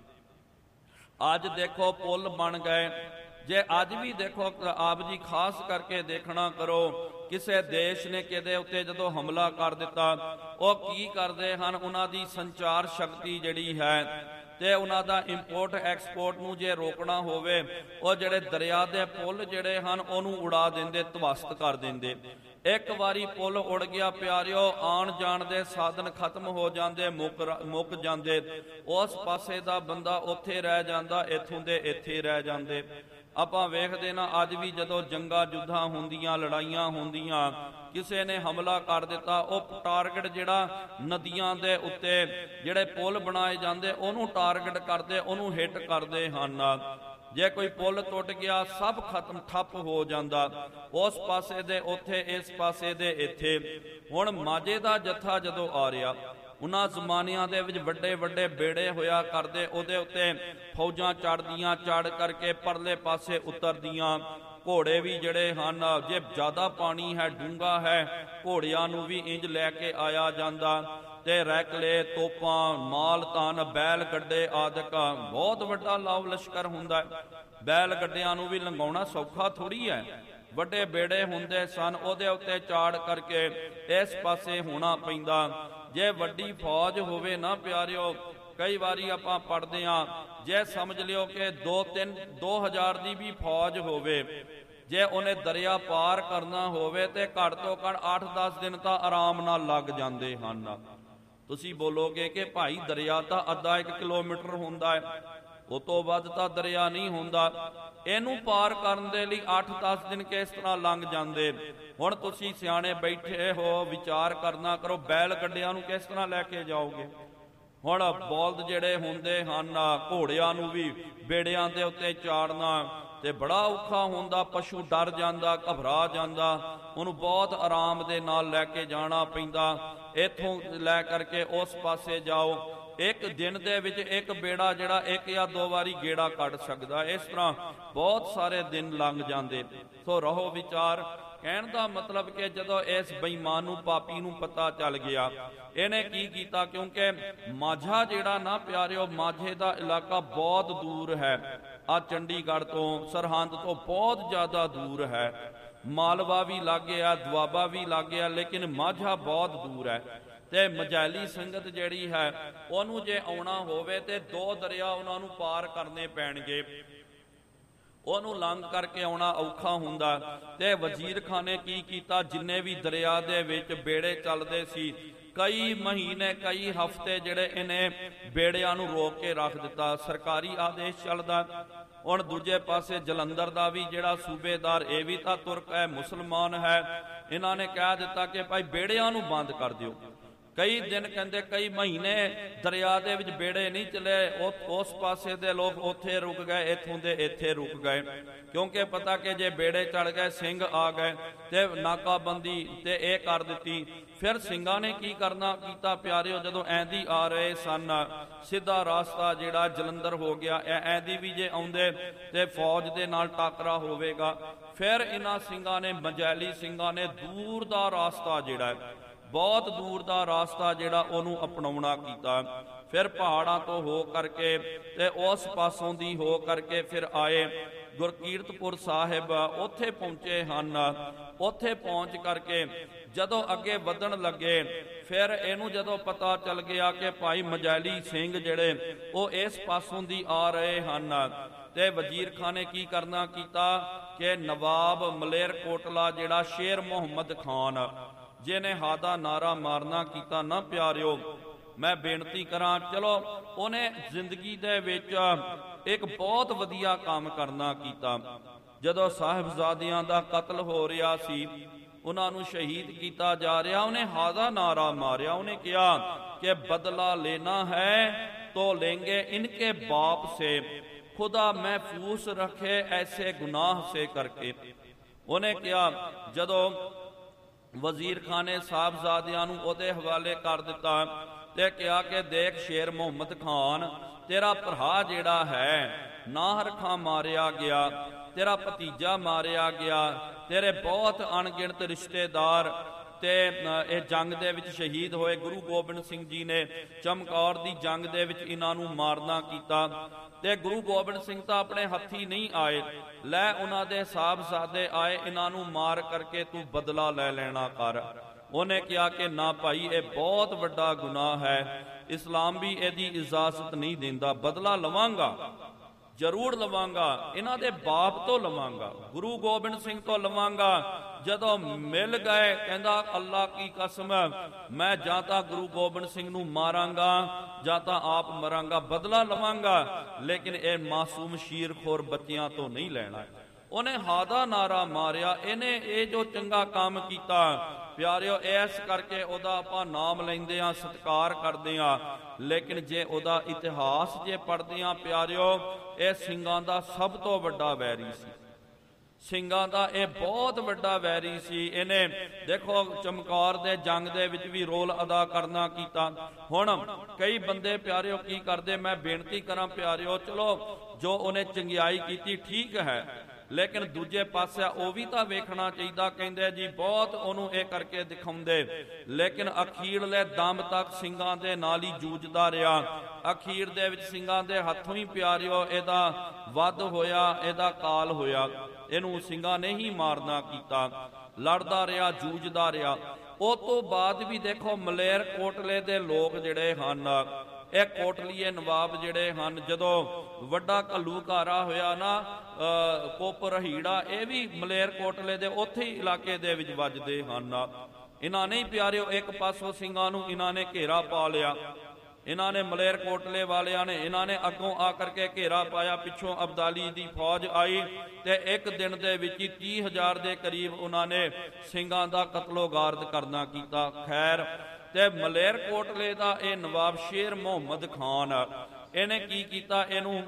ਅੱਜ ਦੇਖੋ ਪੁੱਲ ਬਣ ਗਏ। ਜੇ ਅੱਜ ਵੀ ਦੇਖੋ ਆਪ ਜੀ ਖਾਸ ਕਰਕੇ ਦੇਖਣਾ ਕਰੋ, ਕਿਸੇ ਦੇਸ਼ ਨੇ ਕਿਤੇ ਉੱਤੇ ਜਦੋਂ ਹਮਲਾ ਕਰ ਦਿੱਤਾ, ਉਹ ਕੀ ਕਰਦੇ ਹਨ, ਉਹਨਾਂ ਦੀ ਸੰਚਾਰ ਸ਼ਕਤੀ ਜਿਹੜੀ ਹੈ ਤੇ ਉਹਨਾਂ ਦਾ ਇੰਪੋਰਟ ਐਕਸਪੋਰਟ ਨੂੰ ਜੇ ਰੋਕਣਾ ਹੋਵੇ, ਉਹ ਜਿਹੜੇ ਦਰਿਆ ਦੇ ਪੁੱਲ ਜਿਹੜੇ ਹਨ ਉਹਨੂੰ ਉਡਾ ਦਿੰਦੇ, ਧਵਸਤ ਕਰ ਦਿੰਦੇ। ਇੱਕ ਵਾਰੀ ਪੁੱਲ ਉੜ ਗਿਆ ਪਿਆਰਿਓ, ਆਉਣ ਜਾਣ ਦੇ ਸਾਧਨ ਖਤਮ ਹੋ ਜਾਂਦੇ, ਮੁੱਕ ਮੁੱਕ ਜਾਂਦੇ। ਉਸ ਪਾਸੇ ਦਾ ਬੰਦਾ ਉੱਥੇ ਰਹਿ ਜਾਂਦਾ, ਇੱਥੋਂ ਦੇ ਇੱਥੇ ਰਹਿ ਜਾਂਦੇ। ਆਪਾਂ ਵੇਖਦੇ ਨਾ ਅੱਜ ਵੀ ਜਦੋਂ ਜੰਗਾਂ ਜੁੱਧਾਂ ਹੁੰਦੀਆਂ, ਲੜਾਈਆਂ ਹੁੰਦੀਆਂ, ਕਿਸੇ ਨੇ ਹਮਲਾ ਕਰ ਦਿੱਤਾ, ਉਹ ਟਾਰਗੇਟ ਜਿਹੜਾ ਨਦੀਆਂ ਦੇ ਉੱਤੇ ਜਿਹੜੇ ਪੁੱਲ ਬਣਾਏ ਜਾਂਦੇ ਉਹਨੂੰ ਟਾਰਗੇਟ ਕਰਦੇ, ਉਹਨੂੰ ਹਿੱਟ ਕਰਦੇ ਹਨ। ਜੇ ਕੋਈ ਪੁੱਲ ਟੁੱਟ ਗਿਆ, ਸਭ ਖਤਮ ਠੱਪ ਹੋ ਜਾਂਦਾ, ਉਸ ਪਾਸੇ ਦੇ ਉੱਥੇ, ਇਸ ਪਾਸੇ ਦੇ ਇੱਥੇ। ਹੁਣ ਮਾਝੇ ਦਾ ਜੱਥਾ ਜਦੋਂ ਆ ਰਿਹਾ, ਉਹਨਾਂ ਜ਼ਮਾਨਿਆਂ ਦੇ ਵਿੱਚ ਵੱਡੇ ਵੱਡੇ ਬੇੜੇ ਹੋਇਆ ਕਰਦੇ, ਉਹਦੇ ਉੱਤੇ ਫੌਜਾਂ ਚੜ੍ਹਦੀਆਂ, ਚੜ੍ਹ ਕਰਕੇ ਪਰਲੇ ਪਾਸੇ ਉਤਰਦੀਆਂ। ਘੋੜੇ ਵੀ ਜਿਹੜੇ ਹਨ, ਜੇ ਜ਼ਿਆਦਾ ਪਾਣੀ ਹੈ, ਡੂੰਘਾ ਹੈ, ਘੋੜਿਆਂ ਨੂੰ ਵੀ ਇੰਜ ਲੈ ਕੇ ਆਇਆ ਜਾਂਦਾ। ਤੇ ਰੈਕਲੇ, ਤੋਪਾਂ, ਮਾਲ ਧਨ, ਬੈਲ ਗੱਡੇ ਆਦਿਕ ਬਹੁਤ ਵੱਡਾ ਲਾਭ ਲਸ਼ਕਰ ਹੁੰਦਾ। ਬੈਲ ਗੱਡਿਆਂ ਨੂੰ ਵੀ ਲੰਘਾਉਣਾ ਸੌਖਾ ਥੋੜ੍ਹੀ ਹੈ। ਵੱਡੇ ਬੇੜੇ ਹੁੰਦੇ ਸਨ, ਉਹਦੇ ਉੱਤੇ ਚਾੜ ਕਰਕੇ ਇਸ ਪਾਸੇ ਹੋਣਾ ਪੈਂਦਾ। ਜੇ ਵੱਡੀ ਫੌਜ ਹੋਵੇ ਨਾ ਪਿਆਰਿਓ, ਕਈ ਵਾਰੀ ਆਪਾਂ ਪੜ੍ਹਦੇ ਹਾਂ, ਜੇ ਸਮਝ ਲਿਓ ਕਿ ਦੋ ਤਿੰਨ ਦੋ ਹਜ਼ਾਰ ਦੀ ਵੀ ਫੌਜ ਹੋਵੇ, ਜੇ ਉਹਨੇ ਦਰਿਆ ਪਾਰ ਕਰਨਾ ਹੋਵੇ ਤੇ ਘੱਟ ਤੋਂ ਘੱਟ ਅੱਠ ਦਸ ਦਿਨ ਤਾਂ ਆਰਾਮ ਨਾਲ ਲੱਗ ਜਾਂਦੇ ਹਨ। ਤੁਸੀਂ ਬੋਲੋਗੇ ਕਿ ਭਾਈ ਦਰਿਆ ਤਾਂ ਅੱਧਾ ਇੱਕ ਕਿਲੋਮੀਟਰ ਹੁੰਦਾ ਹੈ, ਉਹ ਤੋਂ ਵੱਧ ਤਾਂ ਦਰਿਆ ਨਹੀਂ ਹੁੰਦਾ। ਇਹਨੂੰ ਪਾਰ ਕਰਨ ਦੇ ਲਈ ਅੱਠ ਦਸ ਦਿਨ ਕਿਸ ਤਰ੍ਹਾਂ ਲੰਘ ਜਾਂਦੇ। ਹੁਣ ਤੁਸੀਂ ਸਿਆਣੇ ਬੈਠੇ ਹੋ, ਵਿਚਾਰ ਕਰਨਾ ਕਰੋ, ਬੈਲ ਗੱਡਿਆਂ ਨੂੰ ਕਿਸ ਤਰ੍ਹਾਂ ਲੈ ਕੇ ਜਾਓਗੇ। ਹੁਣ ਬਲਦ ਜਿਹੜੇ ਹੁੰਦੇ ਹਨ, ਘੋੜਿਆਂ ਨੂੰ ਵੀ ਬੇੜਿਆਂ ਦੇ ਉੱਤੇ ਚਾੜਨਾ ਤੇ ਬੜਾ ਔਖਾ ਹੁੰਦਾ। ਪਸ਼ੂ ਡਰ ਜਾਂਦਾ, ਘਬਰਾ ਜਾਂਦਾ, ਉਹਨੂੰ ਬਹੁਤ ਆਰਾਮ ਦੇ ਨਾਲ ਲੈ ਕੇ ਜਾਣਾ ਪੈਂਦਾ। ਇੱਥੋਂ ਲੈ ਕਰਕੇ ਉਸ ਪਾਸੇ ਜਾਓ। ਇੱਕ ਦਿਨ ਦੇ ਵਿੱਚ ਇੱਕ ਬੇੜਾ ਜਿਹੜਾ ਇੱਕ ਜਾਂ ਦੋ ਵਾਰੀ ਗੇੜਾ ਕੱਢ ਸਕਦਾ। ਇਸ ਤਰ੍ਹਾਂ ਬਹੁਤ ਸਾਰੇ ਦਿਨ ਲੰਘ ਜਾਂਦੇ। ਸੋ ਰਹੋ ਵਿਚਾਰ। ਕਹਿਣ ਦਾ ਮਤਲਬ ਕਿ ਜਦੋਂ ਇਸ ਬੇਈਮਾਨ ਨੂੰ, ਪਾਪੀ ਨੂੰ ਪਤਾ ਚੱਲ ਗਿਆ, ਇਹਨੇ ਕੀ ਕੀਤਾ, ਕਿਉਂਕਿ ਮਾਝਾ ਜਿਹੜਾ ਨਾ ਪਿਆਰਿਓ, ਮਾਝੇ ਦਾ ਇਲਾਕਾ ਬਹੁਤ ਦੂਰ ਹੈ। ਆ ਚੰਡੀਗੜ੍ਹ ਤੋਂ, ਸਰਹੰਦ ਤੋਂ ਬਹੁਤ ਜ਼ਿਆਦਾ ਦੂਰ ਹੈ। ਮਾਲਵਾ ਵੀ ਲਾਗੇ ਆ, ਦੁਆਬਾ ਵੀ ਲਾਗੇ ਆ, ਲੇਕਿਨ ਮਾਝਾ ਬਹੁਤ ਦੂਰ ਹੈ। ਤੇ ਮਝੈਲੀ ਸੰਗਤ ਜਿਹੜੀ ਹੈ, ਉਹਨੂੰ ਜੇ ਆਉਣਾ ਹੋਵੇ ਤੇ ਦੋ ਦਰਿਆ ਉਹਨਾਂ ਨੂੰ ਪਾਰ ਕਰਨੇ ਪੈਣਗੇ। ਉਹਨੂੰ ਲੰਘ ਕਰਕੇ ਆਉਣਾ ਔਖਾ ਹੁੰਦਾ। ਤੇ ਵਜ਼ੀਰ ਖਾਨ ਨੇ ਕੀ ਕੀਤਾ, ਜਿੰਨੇ ਵੀ ਦਰਿਆ ਦੇ ਵਿੱਚ ਬੇੜੇ ਚੱਲਦੇ ਸੀ, ਕਈ ਮਹੀਨੇ, ਕਈ ਹਫ਼ਤੇ ਜਿਹੜੇ ਇਹਨੇ ਬੇੜਿਆਂ ਨੂੰ ਰੋਕ ਕੇ ਰੱਖ ਦਿੱਤਾ। ਸਰਕਾਰੀ ਆਦੇਸ਼ ਚੱਲਦਾ। ਹੁਣ ਦੂਜੇ ਪਾਸੇ ਜਲੰਧਰ ਦਾ ਵੀ ਜਿਹੜਾ ਸੂਬੇਦਾਰ, ਇਹ ਵੀ ਤਾਂ ਤੁਰਕ ਹੈ, ਮੁਸਲਮਾਨ ਹੈ। ਇਹਨਾਂ ਨੇ ਕਹਿ ਦਿੱਤਾ ਕਿ ਭਾਈ ਬੇੜਿਆਂ ਨੂੰ ਬੰਦ ਕਰ ਦਿਓ। ਕਈ ਦਿਨ, ਕਹਿੰਦੇ ਕਈ ਮਹੀਨੇ ਦਰਿਆ ਦੇ ਵਿੱਚ ਬੇੜੇ ਨਹੀਂ ਚਲੇ। ਉਸ ਪਾਸੇ ਦੇ ਲੋਕ ਉੱਥੇ ਰੁਕ ਗਏ, ਇੱਥੋਂ ਦੇ ਇੱਥੇ ਰੁਕ ਗਏ, ਕਿਉਂਕਿ ਪਤਾ ਕਿ ਜੇ ਬੇੜੇ ਚੜ ਗਏ, ਸਿੰਘ ਆ ਗਏ ਤੇ ਨਾਕਾਬੰਦੀ ਤੇ ਇਹ ਕਰ ਦਿੱਤੀ। ਫਿਰ ਸਿੰਘਾਂ ਨੇ ਕੀ ਕਰਨਾ ਕੀਤਾ ਪਿਆਰਿਓ, ਜਦੋਂ ਐਂਦੀ ਆ ਰਹੇ ਸਨ, ਸਿੱਧਾ ਰਾਸਤਾ ਜਿਹੜਾ ਜਲੰਧਰ ਹੋ ਗਿਆ, ਐਂਦੀ ਵੀ ਜੇ ਆਉਂਦੇ ਤੇ ਫੌਜ ਦੇ ਨਾਲ ਟਾਕਰਾ ਹੋਵੇਗਾ। ਫਿਰ ਇਹਨਾਂ ਸਿੰਘਾਂ ਨੇ, ਮਝੈਲੀ ਸਿੰਘਾਂ ਨੇ ਦੂਰ ਦਾ ਰਾਸਤਾ ਜਿਹੜਾ ਬਹੁਤ ਦੂਰ ਦਾ ਰਾਸਤਾ ਜਿਹੜਾ ਉਹਨੂੰ ਅਪਣਾਉਣਾ ਕੀਤਾ। ਫਿਰ ਪਹਾੜਾਂ ਤੋਂ ਹੋ ਕਰਕੇ ਤੇ ਉਸ ਪਾਸੋਂ ਦੀ ਹੋ ਕਰਕੇ ਫਿਰ ਆਏ ਗੁਰਕੀਰਤਪੁਰ ਸਾਹਿਬ, ਉੱਥੇ ਪਹੁੰਚੇ ਹਨ। ਉੱਥੇ ਪਹੁੰਚ ਕਰਕੇ ਜਦੋਂ ਅੱਗੇ ਵਧਣ ਲੱਗੇ, ਫਿਰ ਇਹਨੂੰ ਜਦੋਂ ਪਤਾ ਚੱਲ ਗਿਆ ਕਿ ਭਾਈ ਮਝੈਲੀ ਸਿੰਘ ਜਿਹੜੇ ਉਹ ਇਸ ਪਾਸੋਂ ਦੀ ਆ ਰਹੇ ਹਨ, ਤੇ ਵਜ਼ੀਰ ਖਾਨ ਨੇ ਕੀ ਕਰਨਾ ਕੀਤਾ ਕਿ ਨਵਾਬ ਮਲੇਰਕੋਟਲਾ ਜਿਹੜਾ ਸ਼ੇਰ ਮੁਹੰਮਦ ਖਾਨ, ਜਿਹਨੇ ਹਾਦਾ ਨਾਰਾ ਮਾਰਨਾ ਕੀਤਾ ਨਾ ਪਿਆਰਿਓ, ਮੈਂ ਬੇਨਤੀ ਕਰਾਂ, ਚਲੋ ਉਹਨੇ ਜ਼ਿੰਦਗੀ ਦੇ ਵਿੱਚ ਇੱਕ ਬਹੁਤ ਵਧੀਆ ਕੰਮ ਕਰਨਾ ਕੀਤਾ। ਜਦੋਂ ਸਾਹਿਬਜ਼ਾਦਿਆਂ ਦਾ ਕਤਲ ਹੋ ਰਿਹਾ ਸੀ, ਉਹਨਾਂ ਨੂੰ ਸ਼ਹੀਦ ਕੀਤਾ ਜਾ ਰਿਹਾ, ਉਹਨੇ ਹਾਦਾ ਨਾਰਾ ਮਾਰਿਆ। ਉਹਨੇ ਕਿਹਾ ਕਿ ਬਦਲਾ ਲੈਣਾ ਹੈ ਤੋ लेंगे इनके बाप से, खुदा महफूज रखे ऐसे गुनाह से करके। ਉਹਨੇ ਕਿਹਾ, ਜਦੋਂ ਵਜ਼ੀਰ ਖਾਨ ਨੇ ਸਾਹਿਬਜ਼ਾਦਿਆਂ ਨੂੰ ਉਹਦੇ ਹਵਾਲੇ ਕਰ ਦਿੱਤਾ ਤੇ ਕਿਹਾ ਕਿ ਦੇਖ ਸ਼ੇਰ ਮੁਹੰਮਦ ਖਾਨ, ਤੇਰਾ ਭਰਾ ਜਿਹੜਾ ਹੈ ਨਾਹਰ ਖਾਂ ਮਾਰਿਆ ਗਿਆ, ਤੇਰਾ ਭਤੀਜਾ ਮਾਰਿਆ ਗਿਆ, ਤੇਰੇ ਬਹੁਤ ਅਣਗਿਣਤ ਰਿਸ਼ਤੇਦਾਰ ਤੇ ਇਹ ਜੰਗ ਦੇ ਵਿੱਚ ਸ਼ਹੀਦ ਹੋਏ। ਗੁਰੂ ਗੋਬਿੰਦ ਸਿੰਘ ਜੀ ਨੇ ਚਮਕੌਰ ਦੀ ਜੰਗ ਦੇ ਵਿੱਚ ਇਹਨਾਂ ਨੂੰ ਮਾਰਨਾ ਕੀਤਾ। ਤੇ ਗੁਰੂ ਗੋਬਿੰਦ ਸਿੰਘ ਤਾਂ ਆਪਣੇ ਹੱਥੀ ਨਹੀਂ ਆਏ, ਲੈ ਉਹਨਾਂ ਦੇ ਸਾਹਿਬਜ਼ਾਦੇ ਆਏ, ਇਹਨਾਂ ਨੂੰ ਮਾਰ ਕਰਕੇ ਤੂੰ ਬਦਲਾ ਲੈ ਲੈਣਾ ਕਰ। ਉਹਨੇ ਕਿਹਾ ਕਿ ਨਾ ਭਾਈ, ਇਹ ਬਹੁਤ ਵੱਡਾ ਗੁਨਾਹ ਹੈ, ਇਸਲਾਮ ਵੀ ਇਹਦੀ ਇਜਾਜ਼ਤ ਨਹੀਂ ਦਿੰਦਾ। ਬਦਲਾ ਲਵਾਂਗਾ, ਜ਼ਰੂਰ ਲਵਾਂਗਾ, ਇਹਨਾਂ ਦੇ ਬਾਪ ਤੋਂ ਲਵਾਂਗਾ, ਗੁਰੂ ਗੋਬਿੰਦ ਸਿੰਘ ਤੋਂ ਲਵਾਂਗਾ। ਜਦੋਂ ਮਿਲ ਗਏ ਕਹਿੰਦਾ ਅੱਲਾ ਕੀ ਕਸਮ, ਮੈਂ ਜਾਂ ਤਾਂ ਗੁਰੂ ਗੋਬਿੰਦ ਸਿੰਘ ਨੂੰ ਮਾਰਾਂਗਾ ਜਾਂ ਤਾਂ ਆਪ ਮਰਾਂਗਾ, ਬਦਲਾ ਲਵਾਂਗਾ, ਲੇਕਿਨ ਇਹ ਮਾਸੂਮ ਸ਼ੀਰਖੋਰ ਬੱਚਿਆਂ ਤੋਂ ਨਹੀਂ ਲੈਣਾ। ਉਹਨੇ ਹਾਦਾ ਨਾਰਾ ਮਾਰਿਆ। ਇਹਨੇ ਇਹ ਜੋ ਚੰਗਾ ਕੰਮ ਕੀਤਾ ਪਿਆਰਿਓ, ਇਸ ਕਰਕੇ ਉਹਦਾ ਆਪਾਂ ਨਾਮ ਲੈਂਦੇ ਹਾਂ, ਸਤਿਕਾਰ ਕਰਦੇ ਹਾਂ, ਲੇਕਿਨ ਜੇ ਉਹਦਾ ਇਤਿਹਾਸ ਜੇ ਪੜ੍ਹਦੇ ਹਾਂ ਪਿਆਰਿਓ, ਇਹ ਸਿੰਘਾਂ ਦਾ ਸਭ ਤੋਂ ਵੱਡਾ ਵੈਰੀ ਸੀ। ਸਿੰਘਾਂ ਦਾ ਇਹ ਬਹੁਤ ਵੱਡਾ ਵੈਰੀ ਸੀ। ਇਹਨੇ ਦੇਖੋ ਚਮਕੌਰ ਦੇ ਜੰਗ ਦੇ ਵਿੱਚ ਵੀ ਰੋਲ ਅਦਾ ਕਰਨਾ ਕੀਤਾ। ਹੁਣ ਕਈ ਬੰਦੇ ਪਿਆਰਿਓ ਕੀ ਕਰਦੇ, ਮੈਂ ਬੇਨਤੀ ਕਰਾਂ ਪਿਆਰਿਓ, ਚਲੋ ਜੋ ਉਹਨੇ ਚੰਗਿਆਈ ਕੀਤੀ ਠੀਕ ਹੈ, ਲੇਕਿਨ ਦੂਜੇ ਪਾਸੇ ਉਹ ਵੀ ਤਾਂ ਵੇਖਣਾ ਚਾਹੀਦਾ। ਕਹਿੰਦੇ ਜੀ ਬਹੁਤ ਉਹਨੂੰ ਇਹ ਕਰਕੇ ਦਿਖਾਉਂਦੇ, ਲੇਕਿਨ ਅਖੀਰਲੇ ਦਮ ਤੱਕ ਸਿੰਘਾਂ ਦੇ ਨਾਲ ਹੀ ਜੂਝਦਾ ਰਿਹਾ। ਅਖੀਰ ਦੇ ਵਿੱਚ ਸਿੰਘਾਂ ਦੇ ਹੱਥੋਂ ਹੀ ਪਿਆਰਿਓ ਇਹਦਾ ਵੱਧ ਹੋਇਆ, ਇਹਦਾ ਕਾਲ ਹੋਇਆ। ਇਹਨੂੰ ਸਿੰਘਾਂ ਨੇ ਹੀ ਮਾਰਨਾ ਕੀਤਾ, ਲੜਦਾ ਰਿਹਾ, ਜੂਝਦਾ ਰਿਹਾ। ਉਹ ਤੋਂ ਬਾਅਦ ਵੀ ਦੇਖੋ ਮਲੇਰ ਕੋਟਲੇ ਦੇ ਲੋਕ ਜਿਹੜੇ ਹਨ, ਇਹ ਕੋਟਲੀਏ ਨਵਾਬ ਜਿਹੜੇ ਹਨ, ਜਦੋਂ ਵੱਡਾ ਘੱਲੂਘਾਰਾ ਹੋਇਆ ਨਾ ਕੋਪਰ ਹੀੜਾ, ਇਹ ਵੀ ਮਲੇਰ ਕੋਟਲੇ ਦੇ ਉੱਥੇ ਹੀ ਇਲਾਕੇ ਦੇ ਵਿੱਚ ਵੱਜਦੇ ਹਨ। ਇਹਨਾਂ ਨੇ ਪਿਆਰਿਓ ਇੱਕ ਪਾਸੋਂ ਸਿੰਘਾਂ ਨੂੰ ਇਹਨਾਂ ਨੇ ਘੇਰਾ ਪਾ ਲਿਆ। ਇਹਨਾਂ ਨੇ ਮਲੇਰ ਕੋਟਲੇ ਵਾਲਿਆਂ ਨੇ ਇਹਨਾਂ ਨੇ ਅੱਗੋਂ ਆ ਕਰਕੇ ਘੇਰਾ ਪਾਇਆ। ਪਿੱਛੋਂ ਅਬਦਾਲੀ ਦੀ ਫੌਜ ਆਈ ਤੇ ਇੱਕ ਦਿਨ ਦੇ ਵਿੱਚ ਹੀ ਤੀਹ ਹਜ਼ਾਰ ਦੇ ਕਰੀਬ ਉਹਨਾਂ ਨੇ ਸਿੰਘਾਂ ਦਾ ਕਤਲੋ ਗਾਰਦ ਕਰਨਾ ਕੀਤਾ। ਖੈਰ, ਤੇ ਮਲੇਰ ਕੋਟਲੇ ਦਾ ਇਹ ਨਵਾਬ ਸ਼ੇਰ ਮੁਹੰਮਦ ਖਾਨ, ਇਹਨੇ ਕੀ ਕੀਤਾ, ਇਹਨੂੰ